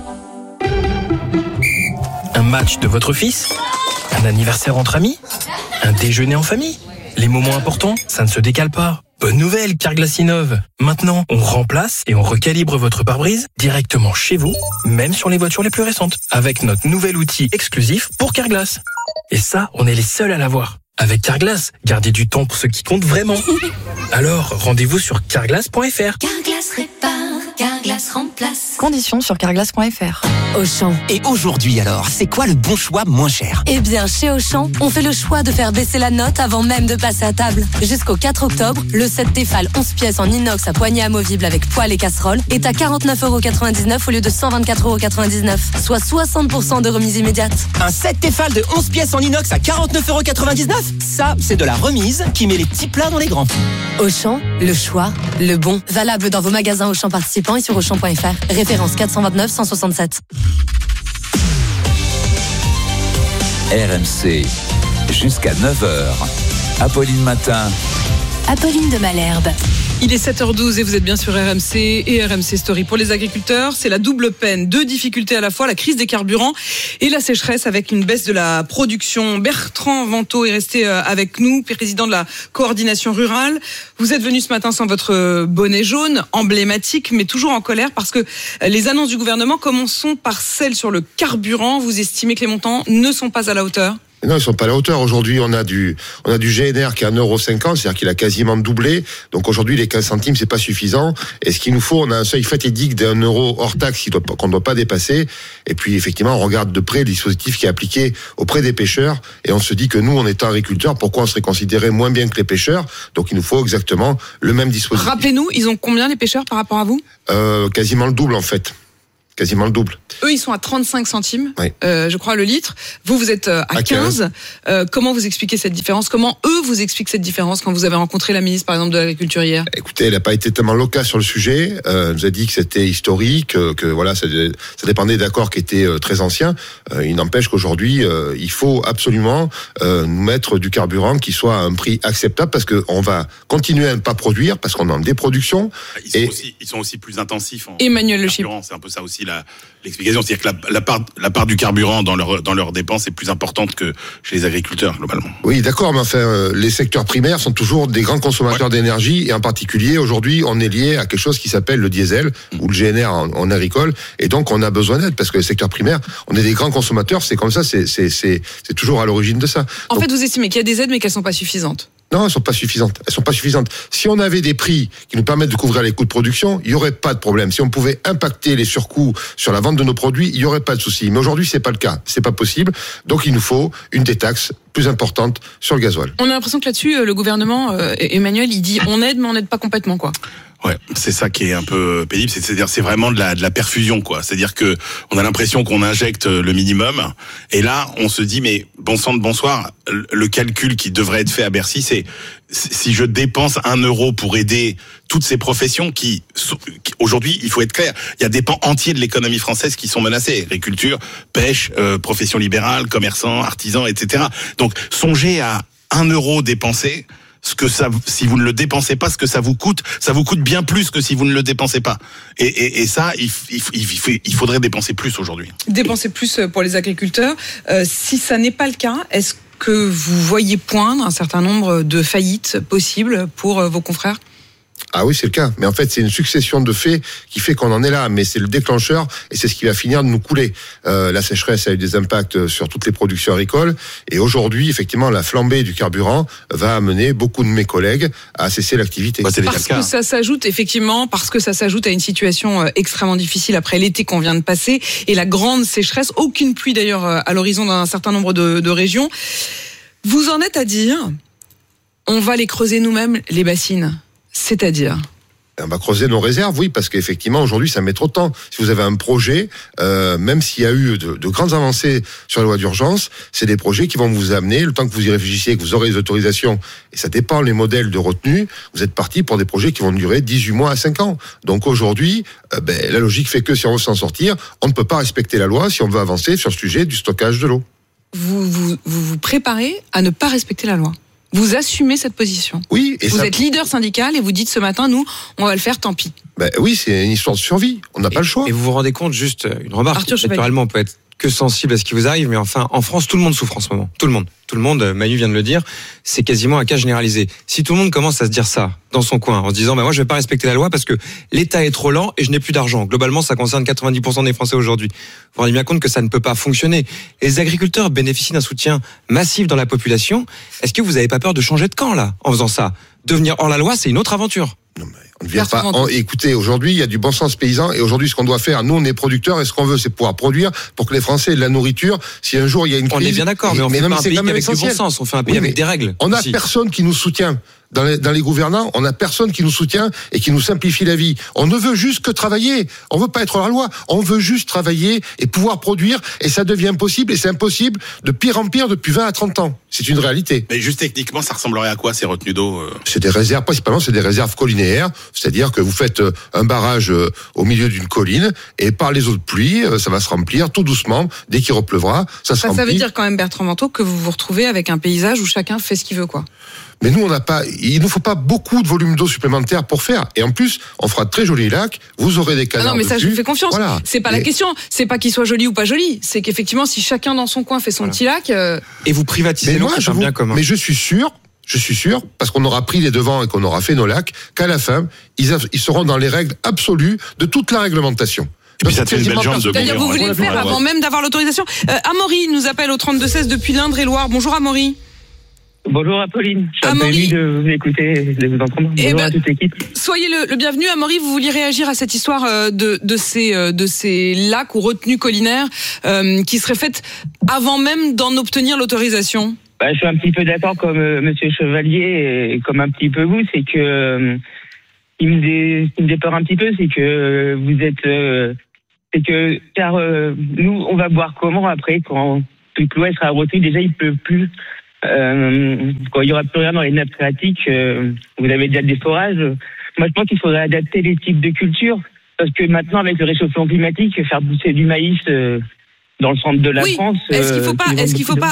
Un match de votre fils? Un anniversaire entre amis? Un déjeuner en famille? Les moments importants, ça ne se décale pas. Bonne nouvelle, Carglass innove. Maintenant, on remplace et on recalibre votre pare-brise directement chez vous, même sur les voitures les plus récentes, avec notre nouvel outil exclusif pour Carglass. Et ça, on est les seuls à l'avoir. Avec Carglass, gardez du temps pour ce qui compte vraiment. Alors, rendez-vous sur carglass point f r. Carglass répare, Carglass remplace. Conditions sur carglass point f r. Auchan. Et aujourd'hui alors, c'est quoi le bon choix moins cher? Eh bien, chez Auchan, on fait le choix de faire baisser la note avant même de passer à table. Jusqu'au quatre octobre, le set Tefal onze pièces en inox à poignée amovible avec poêle et casserole est à quarante-neuf euros quatre-vingt-dix-neuf au lieu de cent vingt-quatre euros quatre-vingt-dix-neuf, soit soixante pour cent de remise immédiate. Un set Tefal de onze pièces en inox à quarante-neuf euros quatre-vingt-dix-neuf? Ça, c'est de la remise qui met les petits plats dans les grands. Auchan, le choix, le bon. Valable dans vos magasins Auchan participants et sur auchan point f r. Référence quatre cent vingt-neuf cent soixante-sept. R M C, jusqu'à neuf heures. Apolline Matin. Apolline de Malherbe. Il est sept heures douze et vous êtes bien sur R M C et R M C Story. Pour les agriculteurs, c'est la double peine. Deux difficultés à la fois, la crise des carburants et la sécheresse avec une baisse de la production. Bertrand Vantaux est resté avec nous, président de la coordination rurale. Vous êtes venu ce matin sans votre bonnet jaune, emblématique, mais toujours en colère parce que les annonces du gouvernement, commençons par celles sur le carburant. Vous estimez que les montants ne sont pas à la hauteur ? Non, ils sont pas à la hauteur. Aujourd'hui, on a du, on a du G N R qui est à un euro cinquante, c'est-à-dire qu'il a quasiment doublé. Donc aujourd'hui, les quinze centimes, c'est pas suffisant. Et ce qu'il nous faut, on a un seuil fatidique d'un euro hors taxe qui doit, qu'on ne doit pas dépasser. Et puis, effectivement, on regarde de près le dispositif qui est appliqué auprès des pêcheurs. Et on se dit que nous, en étant agriculteurs, pourquoi on serait considéré moins bien que les pêcheurs? Donc il nous faut exactement le même dispositif. Rappelez-nous, ils ont combien les pêcheurs par rapport à vous? Euh, quasiment le double, en fait. Quasiment le double. Eux, ils sont à trente-cinq centimes, oui. euh, je crois, le litre. Vous, vous êtes à, à quinze. quinze. Euh, comment vous expliquez cette différence? Comment eux vous expliquent cette différence quand vous avez rencontré la ministre, par exemple, de l'Agriculture hier? Écoutez, elle n'a pas été tellement loquace sur le sujet. Euh, elle nous a dit que c'était historique, que, que voilà, ça, ça dépendait d'accords qui étaient euh, très anciens. Euh, il n'empêche qu'aujourd'hui, euh, il faut absolument euh, nous mettre du carburant qui soit à un prix acceptable parce qu'on va continuer à ne pas produire parce qu'on est en déproduction. Ils sont, et... aussi, ils sont aussi plus intensifs en Emmanuel Le Chip. C'est un peu ça aussi la, l'explication. C'est-à-dire que la, la, part, la part du carburant dans leur, dans leurs dépenses est plus importante que chez les agriculteurs, globalement. Oui, d'accord, mais enfin, euh, les secteurs primaires sont toujours des grands consommateurs ouais. d'énergie, et en particulier, aujourd'hui, on est lié à quelque chose qui s'appelle le diesel, mmh. ou le G N R en, en agricole, et donc on a besoin d'aide, parce que les secteurs primaires, on est des grands consommateurs, c'est comme ça, c'est, c'est, c'est, c'est toujours à l'origine de ça. En donc, fait, vous estimez qu'il y a des aides, mais qu'elles sont pas suffisantes? Non, elles sont pas suffisantes. Elles sont pas suffisantes. Si on avait des prix qui nous permettent de couvrir les coûts de production, il y aurait pas de problème. Si on pouvait impacter les surcoûts sur la vente de nos produits, il y aurait pas de souci. Mais aujourd'hui, c'est pas le cas. C'est pas possible. Donc, il nous faut une détaxe plus importante sur le gasoil. On a l'impression que là-dessus, le gouvernement, euh, Emmanuel, il dit on aide, mais on n'aide pas complètement, quoi. Ouais, c'est ça qui est un peu pénible, c'est-à-dire c'est vraiment de la de la perfusion, quoi. C'est-à-dire que on a l'impression qu'on injecte le minimum et là on se dit mais bon sang de bonsoir, le calcul qui devrait être fait à Bercy, c'est si je dépense un euro pour aider toutes ces professions qui, aujourd'hui, il faut être clair, il y a des pans entiers de l'économie française qui sont menacés, agriculture, pêche, euh, profession libérale, commerçants, artisans, et cetera. Donc songez à un euro dépensé. Ce que ça, si vous ne le dépensez pas, ce que ça vous coûte, ça vous coûte bien plus que si vous ne le dépensez pas. Et, et, et ça, il, il, il, il faudrait dépenser plus aujourd'hui. Dépenser plus pour les agriculteurs. Euh, si ça n'est pas le cas, est-ce que vous voyez poindre un certain nombre de faillites possibles pour vos confrères ? Ah oui, c'est le cas. Mais en fait, c'est une succession de faits qui fait qu'on en est là. Mais c'est le déclencheur et c'est ce qui va finir de nous couler. Euh, la sécheresse a eu des impacts sur toutes les productions agricoles. Et aujourd'hui, effectivement, la flambée du carburant va amener beaucoup de mes collègues à cesser l'activité. Bah, parce que ça s'ajoute, effectivement, parce que ça s'ajoute à une situation extrêmement difficile après l'été qu'on vient de passer et la grande sécheresse. Aucune pluie d'ailleurs à l'horizon dans un certain nombre de, de régions. Vous en êtes à dire, on va les creuser nous-mêmes, les bassines. C'est-à-dire ? On va creuser nos réserves, oui, parce qu'effectivement, aujourd'hui, ça met trop de temps. Si vous avez un projet, euh, même s'il y a eu de, de grandes avancées sur la loi d'urgence, c'est des projets qui vont vous amener, le temps que vous y réfléchissiez, que vous aurez les autorisations, et ça dépend les modèles de retenue, vous êtes parti pour des projets qui vont durer dix-huit mois à cinq ans. Donc aujourd'hui, euh, ben, la logique fait que si on veut s'en sortir, on ne peut pas respecter la loi si on veut avancer sur le sujet du stockage de l'eau. Vous vous, vous, vous préparez à ne pas respecter la loi ? Vous assumez cette position. Oui. Et vous ça... êtes leader syndical et vous dites ce matin, nous, on va le faire, tant pis. Ben oui, c'est une histoire de survie. On n'a et, pas le choix. Et vous vous rendez compte, juste une remarque. Arthur Naturellement, on peut être que sensible à ce qui vous arrive, mais enfin, en France, tout le monde souffre en ce moment. Tout le monde. Tout le monde, Manu vient de le dire, c'est quasiment un cas généralisé. Si tout le monde commence à se dire ça dans son coin, en se disant, bah, moi, je vais pas respecter la loi parce que l'État est trop lent et je n'ai plus d'argent. Globalement, ça concerne quatre-vingt-dix pour cent des Français aujourd'hui. Vous vous rendez bien compte que ça ne peut pas fonctionner. Les agriculteurs bénéficient d'un soutien massif dans la population. Est-ce que vous n'avez pas peur de changer de camp, là, en faisant ça? Devenir hors la loi, c'est une autre aventure. Non, mais on ne vient pas. En, écoutez, aujourd'hui, il y a du bon sens paysan et aujourd'hui, ce qu'on doit faire, nous, on est producteurs et ce qu'on veut, c'est pouvoir produire pour que les Français aient de la nourriture. Si un jour il y a une crise. On est bien d'accord, mais on fait mais pas non, un pays avec essentiel. Du bon sens. On fait un pays oui, avec des règles. On n'a aussi. Personne qui nous soutient. Dans les, dans les gouvernants, on n'a personne qui nous soutient et qui nous simplifie la vie. On ne veut juste que travailler. On veut pas être hors la loi. On veut juste travailler et pouvoir produire. Et ça devient impossible. Et c'est impossible de pire en pire depuis vingt à trente ans. C'est une réalité. Mais juste techniquement, ça ressemblerait à quoi ces retenues d'eau euh... C'est des réserves, principalement, c'est des réserves collinaires C'est-à-dire que vous faites un barrage au milieu d'une colline et par les eaux de pluie, ça va se remplir tout doucement. Dès qu'il repleuvra, ça se ça, remplit. Ça veut dire quand même, Bertrand Vantaux, que vous vous retrouvez avec un paysage où chacun fait ce qu'il veut, quoi. Mais nous, on n'a pas, il nous faut pas beaucoup de volume d'eau supplémentaire pour faire. Et en plus, on fera de très jolis lacs. Vous aurez des canards. Ah non, mais ça, dessus. je vous fais confiance. Voilà. C'est pas et... la question. C'est pas qu'il soit joli ou pas joli. C'est qu'effectivement, si chacun dans son coin fait son voilà. petit lac. Euh... Et vous privatisez mais l'eau, moi, c'est un vous... bien commun. Mais je suis sûr. Je suis sûr, parce qu'on aura pris les devants et qu'on aura fait nos lacs, qu'à la fin, ils, a... ils seront dans les règles absolues de toute la réglementation. Et puis ça te fait une belle jambe de C'est-à-dire, vous voulez le faire avant même d'avoir l'autorisation. Euh, Amaury nous appelle au trente-deux seize depuis l'Indre-et-Loire. Bonjour Amaury. Bonjour Apolline, je suis Amaury. de vous écouter, de vous entendre. Bonjour ben, à toute l'équipe. Soyez le, le bienvenu. Amaury, vous vouliez réagir à cette histoire de, de, ces, de ces lacs ou retenues collinaires euh, qui seraient faites avant même d'en obtenir l'autorisation? Bah, je suis un petit peu d'accord comme euh, Monsieur Chevalier et comme un petit peu vous, c'est que euh, il me dé, il me dépeur un petit peu, c'est que euh, vous êtes, euh, c'est que car euh, nous on va boire comment après quand toute l'eau sera retenue, déjà il pleut plus. Euh, quand il y aura plus rien dans les nappes phréatiques, euh, vous avez déjà des forages. Moi, je pense qu'il faudrait adapter les types de cultures parce que maintenant, avec le réchauffement climatique, faire pousser du maïs euh, dans le centre de la oui. France. Est-ce qu'il faut pas, est-ce qu'il faut d'eau. pas,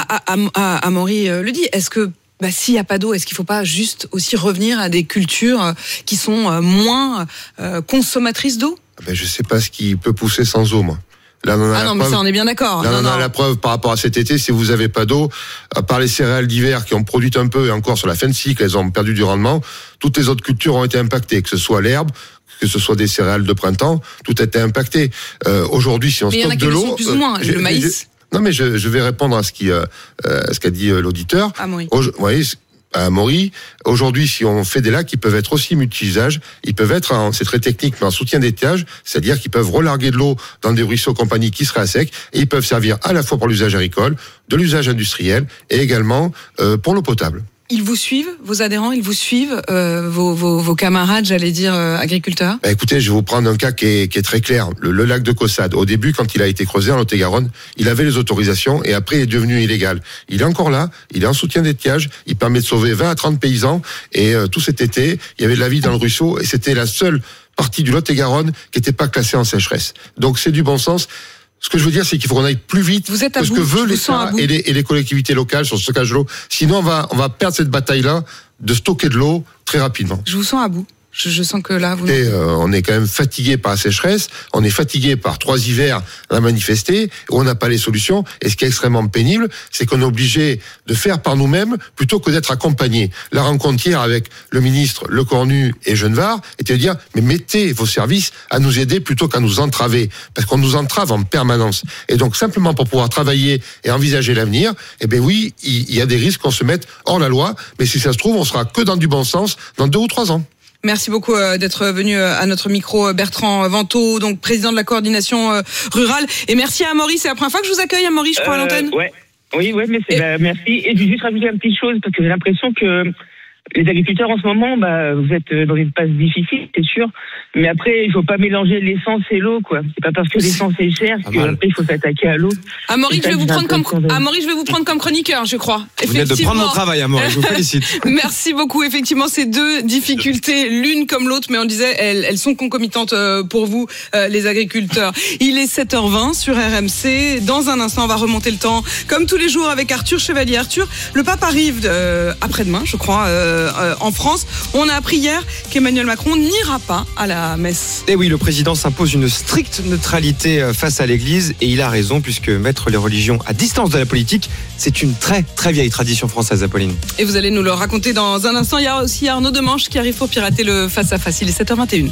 Amaury le dit, est-ce que bah, s'il n'y a pas d'eau, est-ce qu'il ne faut pas juste aussi revenir à des cultures qui sont moins euh, consommatrices d'eau? Ben, je ne sais pas ce qui peut pousser sans eau, moi. Là, on a ah la non, preuve. mais ça, on est bien d'accord. Là, non, on a non. la preuve par rapport à cet été, si vous n'avez pas d'eau, à part les céréales d'hiver qui ont produit un peu, et encore sur la fin de cycle, elles ont perdu du rendement, toutes les autres cultures ont été impactées, que ce soit l'herbe, que ce soit des céréales de printemps, tout a été impacté. Euh, aujourd'hui, si on mais stocke de l'eau... plus ou moins, euh, le maïs... Non, mais je, je vais répondre à ce qui, euh, à ce qu'a dit euh, l'auditeur. Ah, oui. Au, oui, à Amaury. Aujourd'hui, si on fait des lacs, ils peuvent être aussi multi-usages. Ils peuvent être, en, c'est très technique, mais en soutien d'étiage, c'est-à-dire qu'ils peuvent relarguer de l'eau dans des ruisseaux compagnie qui seraient à sec, et ils peuvent servir à la fois pour l'usage agricole, de l'usage industriel, et également euh, pour l'eau potable. Ils vous suivent, vos adhérents, ils vous suivent, euh, vos, vos, vos camarades, j'allais dire, euh, agriculteurs? Bah écoutez, je vais vous prendre un cas qui est, qui est très clair. Le, le lac de Caussade, au début, quand il a été creusé en Lot-et-Garonne, il avait les autorisations et après il est devenu illégal. Il est encore là, il est en soutien d'étiage, il permet de sauver vingt à trente paysans et euh, tout cet été, il y avait de la vie dans le ruisseau et c'était la seule partie du Lot-et-Garonne qui n'était pas classée en sécheresse. Donc c'est du bon sens. Ce que je veux dire, c'est qu'il faut qu'on aille plus vite Vous êtes à que ce bout, que veut je vous sens l'État à bout. et les, et les collectivités locales sur le stockage de l'eau. Sinon, on va, on va perdre cette bataille-là de stocker de l'eau très rapidement. Je vous sens à bout. Je, je sens que là, vous... Et, euh, on est quand même fatigué par la sécheresse, on est fatigué par trois hivers à manifester, où on n'a pas les solutions. Et ce qui est extrêmement pénible, c'est qu'on est obligé de faire par nous-mêmes plutôt que d'être accompagné. La rencontre hier avec le ministre Le Cornu et Genevard était de dire, mais mettez vos services à nous aider plutôt qu'à nous entraver, parce qu'on nous entrave en permanence. Et donc simplement pour pouvoir travailler et envisager l'avenir, eh bien oui, il y a des risques qu'on se mette hors la loi, mais si ça se trouve, on sera que dans du bon sens dans deux ou trois ans. Merci beaucoup d'être venu à notre micro, Bertrand Vantaux, donc président de la coordination rurale. Et merci à Amaury, c'est la première fois que je vous accueille, Amaury, je crois, euh, à l'antenne. Ouais. Oui, ouais, mais c'est et... bah, merci. Et je vais juste rajouter une petite chose, parce que j'ai l'impression que les agriculteurs en ce moment, bah, vous êtes dans une phase difficile, c'est sûr. Mais après, il faut pas mélanger l'essence et l'eau, quoi. C'est pas parce que l'essence est chère qu'après il faut s'attaquer à l'eau. Amaury, je vais vous prendre comme Amaury, je vais vous prendre comme chroniqueur, je crois. Vous venez de prendre mon travail, Amaury. Je vous félicite. Merci beaucoup. Effectivement, ces deux difficultés, l'une comme l'autre, mais on disait, elles, elles sont concomitantes pour vous, les agriculteurs. Il est sept heures vingt sur R M C. Dans un instant, on va remonter le temps, comme tous les jours, avec Arthur Chevalier. Arthur, le pape arrive euh, après-demain, je crois. Euh, Euh, en France. On a appris hier qu'Emmanuel Macron n'ira pas à la messe. Et oui, le président s'impose une stricte neutralité face à l'Église et il a raison puisque mettre les religions à distance de la politique, c'est une très très vieille tradition française, Apolline. Et vous allez nous le raconter dans un instant. Il y a aussi Arnaud Demanche qui arrive pour pirater le face à face. Il est sept heures vingt et une.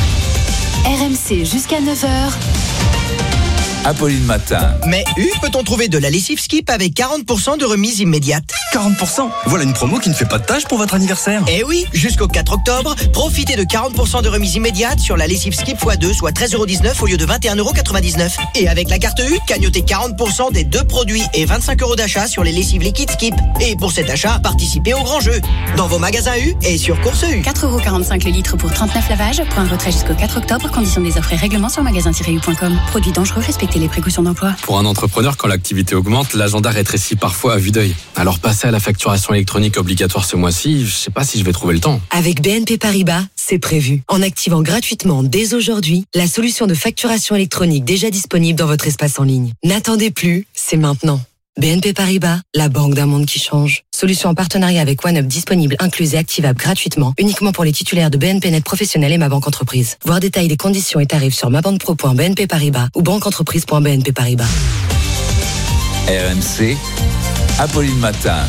R M C jusqu'à neuf heures. Apolline Matin. Mais U, peut-on trouver de la lessive Skip avec quarante pour cent de remise immédiate? quarante pour cent? Voilà une promo qui ne fait pas de tâche pour votre anniversaire. Eh oui, jusqu'au quatre octobre, profitez de quarante pour cent de remise immédiate sur la lessive Skip fois deux, soit treize euros dix-neuf au lieu de vingt et un euros quatre-vingt-dix-neuf. Et avec la carte U, cagnotez quarante pour cent des deux produits et vingt-cinq euros d'achat sur les lessives liquides Skip. Et pour cet achat, participez au grand jeu. Dans vos magasins U et sur Course U. quatre euros quarante-cinq le litre pour trente-neuf lavages. Point de retrait jusqu'au quatre octobre. Conditions des offres et règlements sur magasin tiret u point com. Produits dangereux, respectez les précautions d'emploi. Pour un entrepreneur, quand l'activité augmente, l'agenda rétrécit parfois à vue d'œil. Alors passer à la facturation électronique obligatoire ce mois-ci, je sais pas si je vais trouver le temps. Avec B N P Paribas, c'est prévu. En activant gratuitement dès aujourd'hui la solution de facturation électronique déjà disponible dans votre espace en ligne. N'attendez plus, c'est maintenant. B N P Paribas, la banque d'un monde qui change. Solution en partenariat avec OneUp disponible, incluse et activable gratuitement, uniquement pour les titulaires de B N P Net Professionnel et Ma Banque Entreprise. Voir détails des conditions et tarifs sur mabanquepro point b n p paribas ou banqueentreprise point b n p paribas. R M C, Apolline Matin.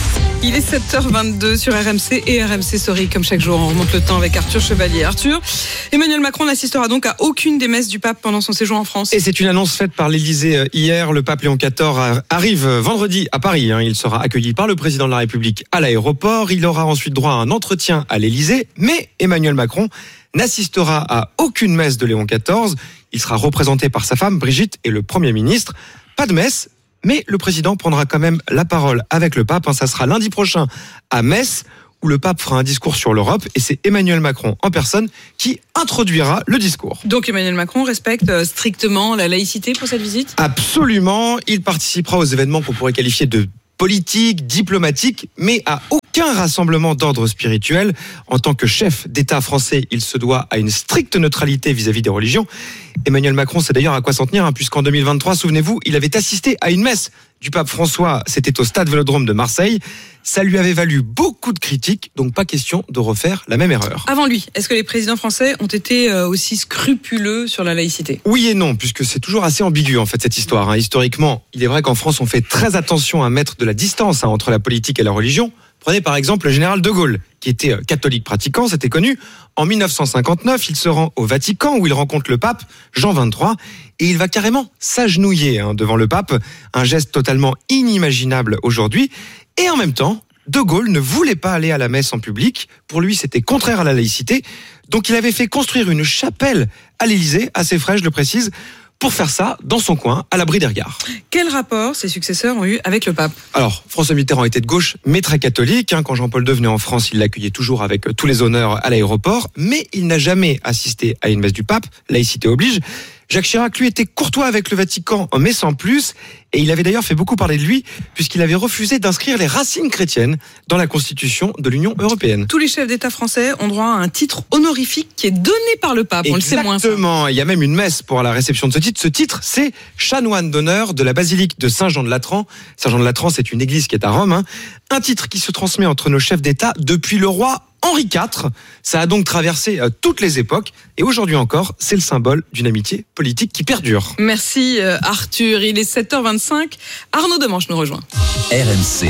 Il est sept heures vingt-deux sur R M C et R M C Story, comme chaque jour. On remonte le temps avec Arthur Chevalier. Arthur, Emmanuel Macron n'assistera donc à aucune des messes du pape pendant son séjour en France. Et c'est une annonce faite par l'Élysée hier. Le pape Léon quatorze arrive vendredi à Paris. Il sera accueilli par le président de la République à l'aéroport. Il aura ensuite droit à un entretien à l'Élysée. Mais Emmanuel Macron n'assistera à aucune messe de Léon quatorze. Il sera représenté par sa femme Brigitte et le Premier ministre. Pas de messe. Mais le président prendra quand même la parole avec le pape. Ça sera lundi prochain à Metz, où le pape fera un discours sur l'Europe. Et c'est Emmanuel Macron en personne qui introduira le discours. Donc Emmanuel Macron respecte strictement la laïcité pour cette visite ? Absolument. Il participera aux événements qu'on pourrait qualifier de politique, diplomatique, mais à aucun rassemblement d'ordre spirituel. En tant que chef d'État français, il se doit à une stricte neutralité vis-à-vis des religions. Emmanuel Macron sait d'ailleurs à quoi s'en tenir, hein, puisqu'en deux mille vingt-trois, souvenez-vous, il avait assisté à une messe du pape François, c'était au stade Vélodrome de Marseille. Ça lui avait valu beaucoup de critiques, donc pas question de refaire la même erreur. Avant lui, est-ce que les présidents français ont été aussi scrupuleux sur la laïcité ? Oui et non, puisque c'est toujours assez ambigu en fait cette histoire. Hein. Historiquement, il est vrai qu'en France, on fait très attention à mettre de la distance hein, entre la politique et la religion. Prenez par exemple le général de Gaulle, qui était catholique pratiquant, c'était connu. En dix-neuf cent cinquante-neuf, il se rend au Vatican où il rencontre le pape Jean vingt-trois et il va carrément s'agenouiller hein, devant le pape, un geste totalement inimaginable aujourd'hui. Et en même temps, de Gaulle ne voulait pas aller à la messe en public. Pour lui, c'était contraire à la laïcité. Donc il avait fait construire une chapelle à l'Élysée, assez fraîche, je le précise, pour faire ça dans son coin, à l'abri des regards. Quel rapport ses successeurs ont eu avec le pape ? Alors, François Mitterrand était de gauche, mais très catholique. Quand Jean-Paul deux venait en France, il l'accueillait toujours avec tous les honneurs à l'aéroport. Mais il n'a jamais assisté à une messe du pape, laïcité oblige. Jacques Chirac, lui, était courtois avec le Vatican, mais sans plus. Et il avait d'ailleurs fait beaucoup parler de lui, puisqu'il avait refusé d'inscrire les racines chrétiennes dans la Constitution de l'Union européenne. Tous les chefs d'État français ont droit à un titre honorifique qui est donné par le pape. On le sait moins. Exactement. Il y a même une messe pour la réception de ce titre. Ce titre, c'est chanoine d'honneur de la basilique de Saint-Jean-de-Latran. Saint-Jean-de-Latran, c'est une église qui est à Rome. Hein. Un titre qui se transmet entre nos chefs d'État depuis le roi Henri quatre. Ça a donc traversé euh, toutes les époques et aujourd'hui encore, c'est le symbole d'une amitié politique qui perdure. Merci euh, Arthur, il est sept heures vingt-cinq. Arnaud Demanche nous rejoint. R M C.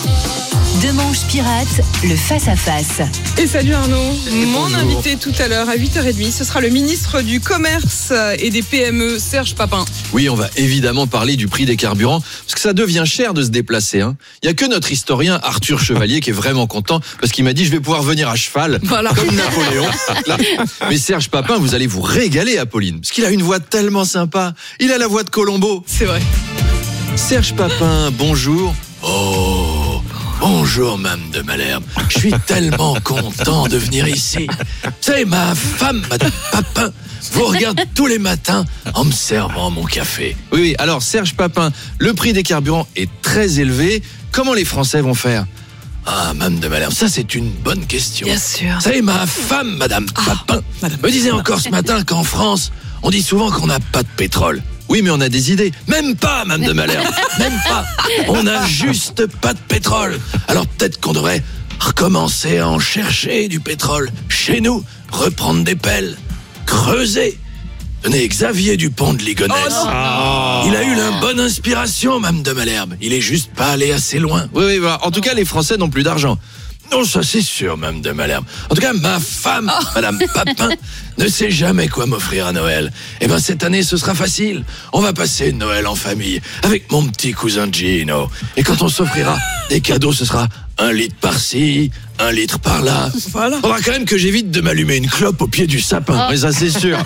Demanche pirate, le face-à-face. Et salut Arnaud, mon bonjour. Invité tout à l'heure à huit heures trente, ce sera le ministre du Commerce et des P M E, Serge Papin. Oui, on va évidemment parler du prix des carburants, parce que ça devient cher de se déplacer. Hein. Il n'y a que notre historien Arthur Chevalier qui est vraiment content, parce qu'il m'a dit je vais pouvoir venir à cheval, voilà. Comme Napoléon. Là. Mais Serge Papin, vous allez vous régaler, Apolline, parce qu'il a une voix tellement sympa. Il a la voix de Colombo. C'est vrai. Serge Papin, bonjour. Oh bonjour, Mme de Malherbe. Je suis tellement content de venir ici. Vous savez, ma femme, Madame Papin, vous regarde tous les matins en me servant mon café. Oui, oui. Alors, Serge Papin, le prix des carburants est très élevé. Comment les Français vont faire ? Ah, Mme de Malherbe, ça c'est une bonne question. Bien sûr. Vous savez, ma femme, Madame ah, Papin, Madame me disait encore ce matin qu'en France, on dit souvent qu'on n'a pas de pétrole. Oui, mais on a des idées. Même pas, Mme de Malherbe. Même pas. On n'a juste pas de pétrole. Alors peut-être qu'on devrait recommencer à en chercher du pétrole. Chez nous, reprendre des pelles, creuser. Tenez, Xavier Dupont de Ligonnès. Oh oh. Il a eu la bonne inspiration, Mme de Malherbe. Il est juste pas allé assez loin. Oui, oui, voilà. En tout cas, les Français n'ont plus d'argent. Non, ça c'est sûr, Mme de Malherbe. En tout cas, ma femme, oh. Mme Papin, ne sait jamais quoi m'offrir à Noël. Eh ben, cette année, ce sera facile. On va passer Noël en famille, avec mon petit cousin Gino. Et quand on s'offrira des cadeaux, ce sera un litre par-ci, un litre par-là. Voilà. Faudra quand même que j'évite de m'allumer une clope au pied du sapin. Oh. Mais ça, c'est sûr.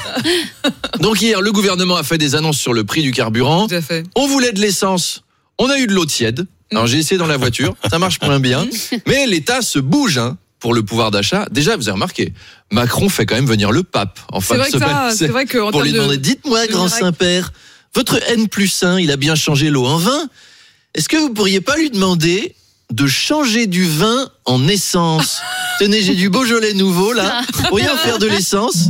Donc hier, le gouvernement a fait des annonces sur le prix du carburant. Tout à fait. On voulait de l'essence. On a eu de l'eau tiède. Alors j'ai essayé dans la voiture, ça marche moins bien. Mais l'État se bouge hein, pour le pouvoir d'achat. Déjà, vous avez remarqué, Macron fait quand même venir le pape en fin de semaine. Ça, c'est vrai que pour lui demander, de... dites-moi, grand Saint-Père, votre N plus un, il a bien changé l'eau en vin. Est-ce que vous pourriez pas lui demander de changer du vin en essence ? Tenez, j'ai du Beaujolais nouveau, là. Pour y en faire de l'essence.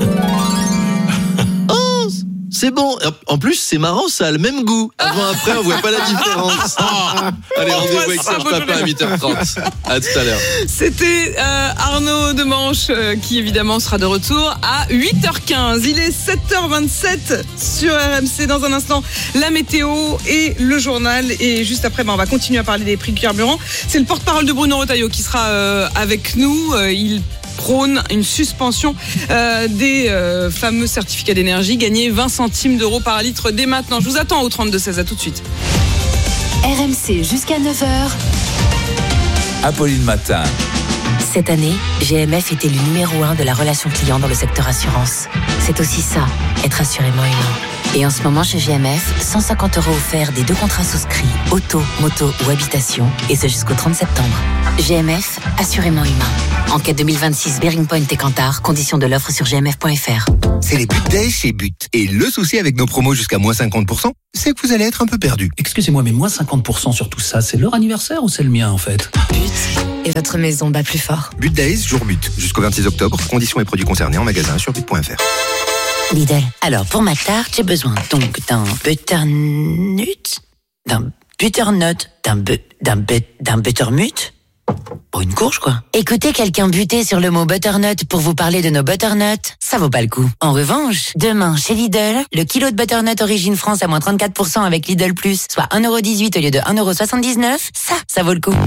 Oh, c'est bon. En plus, c'est marrant, ça a le même goût. Avant, après, on voit pas la différence. Allez, rendez-vous avec Serge Papa à huit heures trente. À tout à l'heure. C'était euh, Arnaud Demanche euh, qui évidemment sera de retour à huit heures quinze. Il est sept heures vingt-sept sur R M C. Dans un instant, la météo et le journal. Et juste après, ben, on va continuer à parler des prix du carburant. C'est le porte-parole de Bruno Retailleau qui sera euh, avec nous. Euh, il prône une suspension euh, des euh, fameux certificats d'énergie. Gagner vingt centimes d'euros par litre dès maintenant. Je vous attends au trente-deux seize. À tout de suite. R M C jusqu'à neuf heures. Apolline Matin. Cette année, G M F était le numéro un de la relation client dans le secteur assurance. C'est aussi ça, être assurément humain. Et en ce moment, chez G M F, cent cinquante euros offerts des deux contrats souscrits, auto, moto ou habitation, et ce jusqu'au trente septembre. G M F, assurément humain. Enquête deux mille vingt-six, Bearing Point et Kantar, conditions de l'offre sur g m f point f r. C'est les But Days chez But. Et le souci avec nos promos jusqu'à moins cinquante pour cent, c'est que vous allez être un peu perdu. Excusez-moi, mais moins cinquante pour cent sur tout ça, c'est leur anniversaire ou c'est le mien en fait? Et votre maison bat plus fort. But Days, jour But. Jusqu'au vingt-six octobre, conditions et produits concernés en magasin sur but point f r. Lidl. Alors, pour ma tarte, j'ai besoin donc d'un butternut, d'un butternut, d'un bu, d'un but, d'un buttermut. Pour une courge, quoi. Écoutez quelqu'un buter sur le mot butternut pour vous parler de nos butternuts, ça vaut pas le coup. En revanche, demain, chez Lidl, le kilo de butternut Origine France à moins trente-quatre pour cent avec Lidl Plus, soit un euro dix-huit au lieu de un euro soixante-dix-neuf, ça, ça vaut le coup.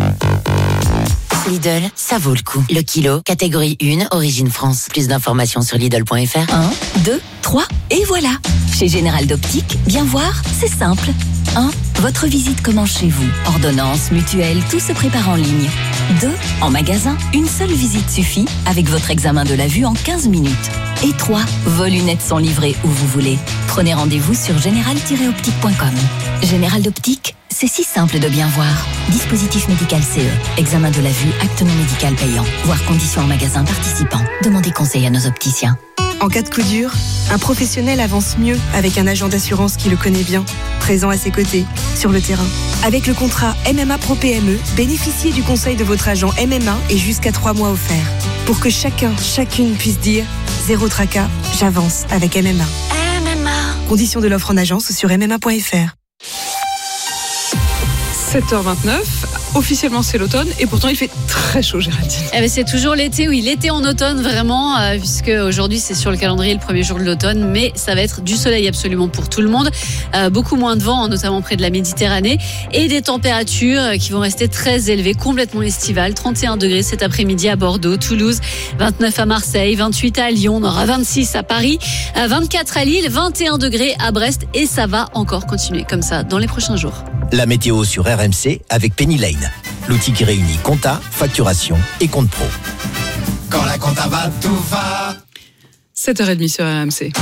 Lidl, ça vaut le coup. Le kilo, catégorie un, Origine France. Plus d'informations sur Lidl point f r. un, deux, trois, et voilà. Chez Général d'Optique, bien voir, c'est simple. un. Votre visite commence chez vous. Ordonnance, mutuelle, tout se prépare en ligne. deux. En magasin, une seule visite suffit avec votre examen de la vue en quinze minutes. Et trois. Vos lunettes sont livrées où vous voulez. Prenez rendez-vous sur général tiret optique point com. Général d'Optique, c'est si simple de bien voir. Dispositif médical C E. Examen de la vue, acte non médical payant. Voir conditions en magasin participant. Demandez conseil à nos opticiens. En cas de coup dur, un professionnel avance mieux avec un agent d'assurance qui le connaît bien, présent à ses côtés, sur le terrain. Avec le contrat M M A Pro P M E, bénéficiez du conseil de votre agent M M A et jusqu'à trois mois offerts. Pour que chacun, chacune puisse dire « Zéro tracas, j'avance avec M M A ». M M A. Conditions de l'offre en agence ou sur m m a point f r. sept heures vingt-neuf, officiellement c'est l'automne et pourtant il fait très chaud, Géraldine. Eh ben c'est toujours l'été, oui, l'été en automne vraiment, euh, puisque aujourd'hui c'est sur le calendrier le premier jour de l'automne, mais ça va être du soleil absolument pour tout le monde, euh, beaucoup moins de vent, notamment près de la Méditerranée, et des températures qui vont rester très élevées, complètement estivales, trente et un degrés cet après-midi à Bordeaux, Toulouse, vingt-neuf à Marseille, vingt-huit à Lyon, on aura vingt-six à Paris, vingt-quatre à Lille, vingt et un degrés à Brest, et ça va encore continuer comme ça dans les prochains jours. La météo sur R M C avec Penny Lane, l'outil qui réunit compta, facturation et compte pro. Quand la compta va, tout va. sept heures trente sur R M C.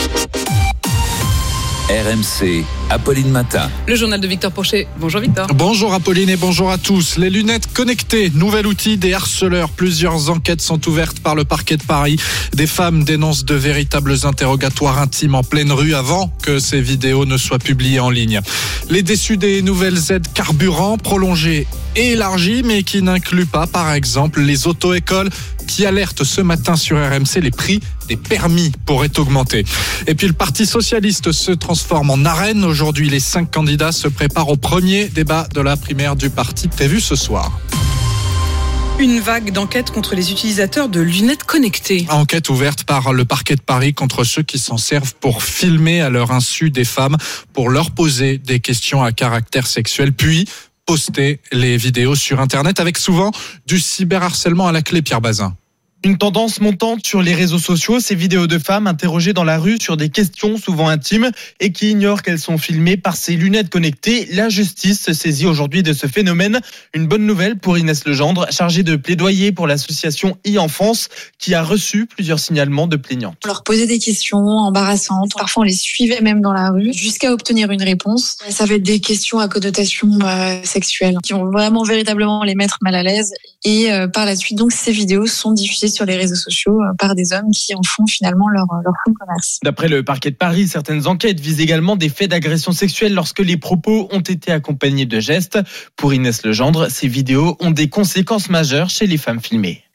R M C, Apolline Matin. Le journal de Victor Porcher. Bonjour Victor. Bonjour Apolline et bonjour à tous. Les lunettes connectées, nouvel outil des harceleurs. Plusieurs enquêtes sont ouvertes par le parquet de Paris. Des femmes dénoncent de véritables interrogatoires intimes en pleine rue avant que ces vidéos ne soient publiées en ligne. Les déçus des nouvelles aides carburant prolongées et élargies, mais qui n'incluent pas, par exemple, les auto-écoles qui alertent ce matin sur R M C, les prix des permis pourraient augmenter. Et puis le Parti socialiste se transforme en arène. Aujourd'hui, les cinq candidats se préparent au premier débat de la primaire du parti prévu ce soir. Une vague d'enquête contre les utilisateurs de lunettes connectées. Enquête ouverte par le parquet de Paris contre ceux qui s'en servent pour filmer à leur insu des femmes, pour leur poser des questions à caractère sexuel, puis poster les vidéos sur Internet avec souvent du cyberharcèlement à la clé, Pierre Bazin. Une tendance montante sur les réseaux sociaux, ces vidéos de femmes interrogées dans la rue sur des questions souvent intimes et qui ignorent qu'elles sont filmées par ces lunettes connectées. La justice se saisit aujourd'hui de ce phénomène. Une bonne nouvelle pour Inès Legendre, chargée de plaidoyer pour l'association e-Enfance, qui a reçu plusieurs signalements de plaignantes. On leur posait des questions embarrassantes, parfois on les suivait même dans la rue, jusqu'à obtenir une réponse. Ça va être des questions à connotation euh, sexuelle, qui vont vraiment véritablement les mettre mal à l'aise. Et euh, par la suite, donc, ces vidéos sont diffusées sur les réseaux sociaux par des hommes qui en font finalement leur, leur fonds de commerce. D'après le parquet de Paris, certaines enquêtes visent également des faits d'agression sexuelle lorsque les propos ont été accompagnés de gestes. Pour Inès Legendre, ces vidéos ont des conséquences majeures chez les femmes filmées.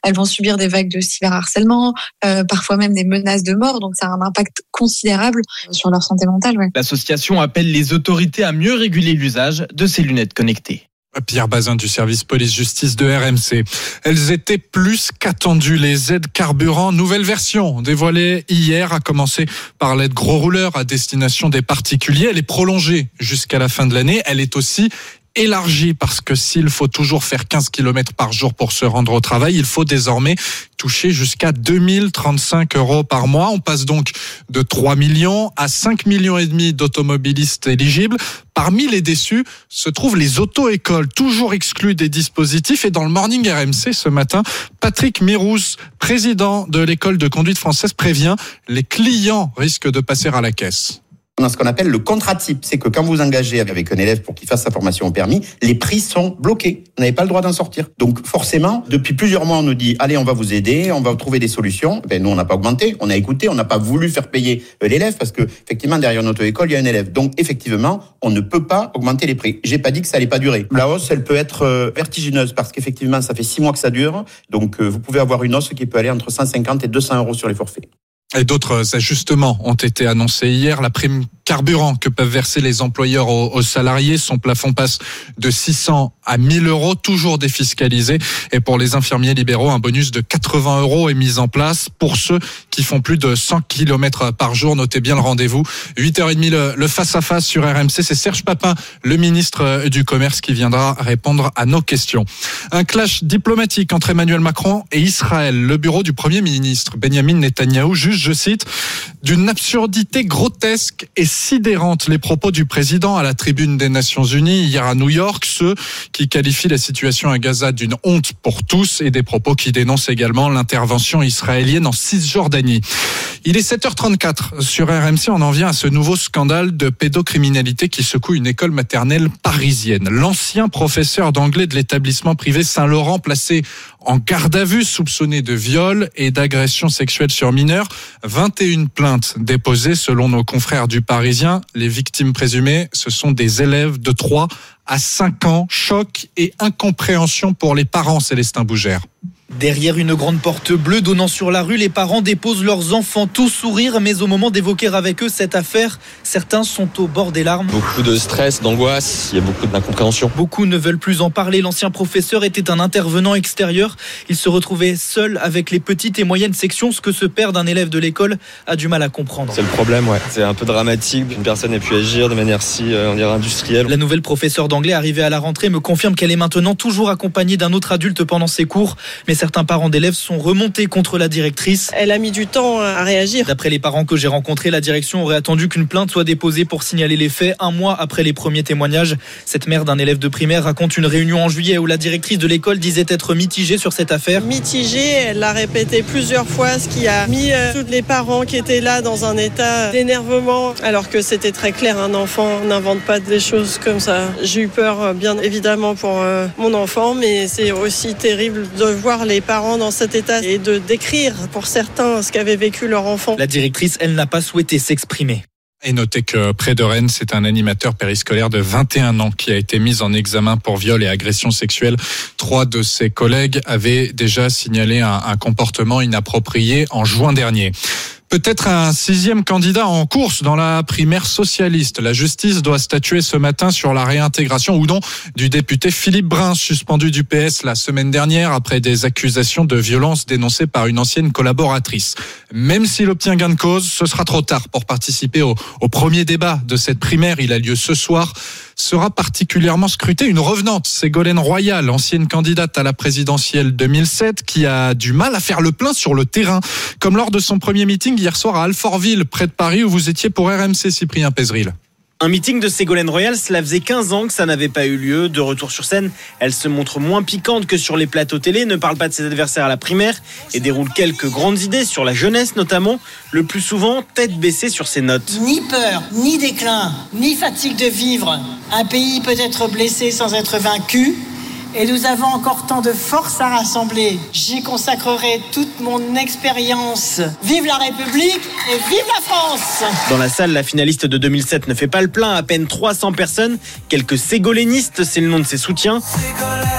elles vont subir des vagues de cyberharcèlement, euh, parfois même des menaces de mort. Donc ça a un impact considérable sur leur santé mentale. Ouais. L'association appelle les autorités à mieux réguler l'usage de ces lunettes connectées. Pierre Bazin du service police-justice de R M C. Elles étaient plus qu'attendues, les aides carburant. Nouvelle version dévoilée hier, à commencer par l'aide gros rouleur à destination des particuliers. Elle est prolongée jusqu'à la fin de l'année. Elle est aussi élargie parce que s'il faut toujours faire quinze kilomètres par jour pour se rendre au travail, il faut désormais toucher jusqu'à deux mille trente-cinq euros par mois. On passe donc de trois millions à cinq millions et demi d'automobilistes éligibles. Parmi les déçus se trouvent les auto-écoles, toujours exclues des dispositifs. Et dans le Morning R M C ce matin, Patrick Mirousse, président de l'école de conduite française, prévient les clients risquent de passer à la caisse. On a ce qu'on appelle le contrat type. C'est que quand vous engagez avec un élève pour qu'il fasse sa formation au permis, les prix sont bloqués. Vous n'avez pas le droit d'en sortir. Donc forcément, depuis plusieurs mois, on nous dit « Allez, on va vous aider, on va trouver des solutions ». Ben, nous, on n'a pas augmenté, on a écouté, on n'a pas voulu faire payer l'élève parce que effectivement, derrière une auto-école, il y a un élève. Donc effectivement, on ne peut pas augmenter les prix. J'ai pas dit que ça allait pas durer. La hausse, elle peut être vertigineuse parce qu'effectivement, ça fait six mois que ça dure. Donc vous pouvez avoir une hausse qui peut aller entre cent cinquante et deux cents euros sur les forfaits. Et d'autres ajustements ont été annoncés hier. La prime carburant que peuvent verser les employeurs aux, aux salariés, son plafond passe de six cents à mille euros, toujours défiscalisé. Et pour les infirmiers libéraux, un bonus de quatre-vingts euros est mis en place. Pour ceux qui font plus de cent kilomètres par jour, notez bien le rendez-vous. huit heures trente, le, le face-à-face sur R M C. C'est Serge Papin, le ministre du Commerce, qui viendra répondre à nos questions. Un clash diplomatique entre Emmanuel Macron et Israël. Le bureau du Premier ministre, Benjamin Netanyahou, juge, je cite, d'une absurdité grotesque et sidérante les propos du président à la tribune des Nations Unies hier à New York, ceux qui qualifient la situation à Gaza d'une honte pour tous et des propos qui dénoncent également l'intervention israélienne en Cisjordanie. Il est sept heures trente-quatre sur R M C, on en vient à ce nouveau scandale de pédocriminalité qui secoue une école maternelle parisienne. L'ancien professeur d'anglais de l'établissement privé Saint-Laurent, placé en garde à vue, soupçonné de viol et d'agression sexuelle sur mineurs. vingt et une plaintes déposées selon nos confrères du Parisien. Les victimes présumées, ce sont des élèves de trois à cinq ans. Choc et incompréhension pour les parents, Célestin Bougère. Derrière une grande porte bleue donnant sur la rue, les parents déposent leurs enfants tout sourire, mais au moment d'évoquer avec eux cette affaire, certains sont au bord des larmes. Beaucoup de stress, d'angoisse, il y a beaucoup d'incompréhension. Beaucoup ne veulent plus en parler. L'ancien professeur était un intervenant extérieur. Il se retrouvait seul avec les petites et moyennes sections, ce que ce père d'un élève de l'école a du mal à comprendre. C'est le problème, ouais. C'est un peu dramatique qu'une personne ait pu agir de manière si, euh, on dirait, industrielle. La nouvelle professeure d'anglais arrivée à la rentrée me confirme qu'elle est maintenant toujours accompagnée d'un autre adulte pendant ses cours, mais certains parents d'élèves sont remontés contre la directrice. Elle a mis du temps à réagir. D'après les parents que j'ai rencontrés, la direction aurait attendu qu'une plainte soit déposée pour signaler les faits un mois après les premiers témoignages. Cette mère d'un élève de primaire raconte une réunion en juillet où la directrice de l'école disait être mitigée sur cette affaire. Mitigée, elle l'a répété plusieurs fois, ce qui a mis euh, tous les parents qui étaient là dans un état d'énervement, alors que c'était très clair, un enfant n'invente pas des choses comme ça. J'ai eu peur, bien évidemment, pour euh, mon enfant, mais c'est aussi terrible de voir les parents dans cet état et de décrire pour certains ce qu'avait vécu leur enfant. La directrice, elle n'a pas souhaité s'exprimer. Et notez que près de Rennes, c'est un animateur périscolaire de vingt et un ans qui a été mis en examen pour viol et agression sexuelle. Trois de ses collègues avaient déjà signalé un, un comportement inapproprié en juin dernier. Peut-être un sixième candidat en course dans la primaire socialiste. La justice doit statuer ce matin sur la réintégration ou non du député Philippe Brun, suspendu du P S la semaine dernière après des accusations de violence dénoncées par une ancienne collaboratrice. Même s'il obtient gain de cause, ce sera trop tard pour participer au, au premier débat de cette primaire. Il a lieu ce soir. Sera particulièrement scrutée une revenante, Ségolène Royal, ancienne candidate à la présidentielle deux mille sept, qui a du mal à faire le plein sur le terrain, comme lors de son premier meeting hier soir à Alfortville, près de Paris, où vous étiez pour R M C, Cyprien Pézeril. Un meeting de Ségolène Royal, cela faisait quinze ans que ça n'avait pas eu lieu. De retour sur scène, elle se montre moins piquante que sur les plateaux télé, ne parle pas de ses adversaires à la primaire et déroule quelques grandes idées sur la jeunesse notamment, le plus souvent tête baissée sur ses notes. Ni peur, ni déclin, ni fatigue de vivre. Un pays peut être blessé sans être vaincu. Et nous avons encore tant de force à rassembler. J'y consacrerai toute mon expérience. Vive la République et vive la France! Dans la salle, la finaliste de deux mille sept ne fait pas le plein, à peine trois cents personnes. Quelques ségolénistes, c'est le nom de ses soutiens. Ségolène.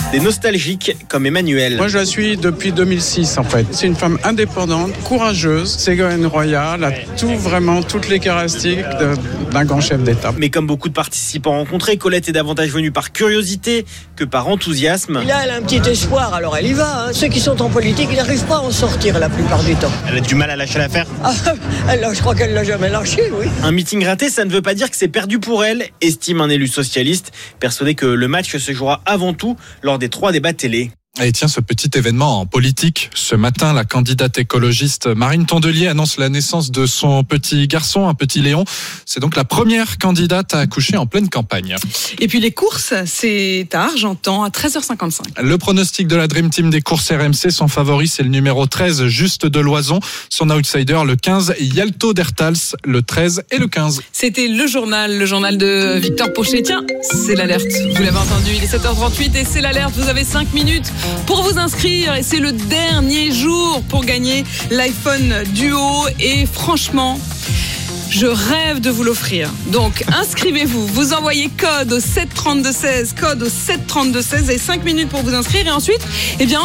Des nostalgiques comme Emmanuel. Moi, je la suis depuis deux mille six, en fait. C'est une femme indépendante, courageuse. Ségolène Royal a tout, vraiment, toutes les caractéristiques de, d'un grand chef d'État. Mais comme beaucoup de participants rencontrés, Colette est davantage venue par curiosité que par enthousiasme. Là, elle a un petit espoir, alors elle y va. Hein. Ceux qui sont en politique, ils n'arrivent pas à en sortir la plupart du temps. Elle a du mal à lâcher l'affaire. Ah, elle, je crois qu'elle l'a jamais lâché, oui. Un meeting raté, ça ne veut pas dire que c'est perdu pour elle, estime un élu socialiste, persuadé que le match se jouera avant tout lors des trois débats télé. Et tiens, ce petit événement en politique. Ce matin, la candidate écologiste Marine Tondelier annonce la naissance de son petit garçon, un petit Léon. C'est donc la première candidate à accoucher en pleine campagne. Et puis les courses, c'est à Argentan, à treize heures cinquante-cinq. Le pronostic de la Dream Team des courses R M C, son favori, c'est le numéro treize, Juste de Loison. Son outsider, le quinze, Yalto d'Ertals, le treize et le quinze. C'était le journal, le journal de Victor Pochet. Tiens, c'est l'alerte. Vous l'avez entendu, il est sept heures trente-huit et c'est l'alerte. Vous avez cinq minutes pour vous inscrire et c'est le dernier jour pour gagner l'iPhone Duo et franchement, je rêve de vous l'offrir. Donc, inscrivez-vous. Vous envoyez code au sept trente-deux seize, code au sept trente-deux seize et cinq minutes pour vous inscrire et ensuite, eh bien,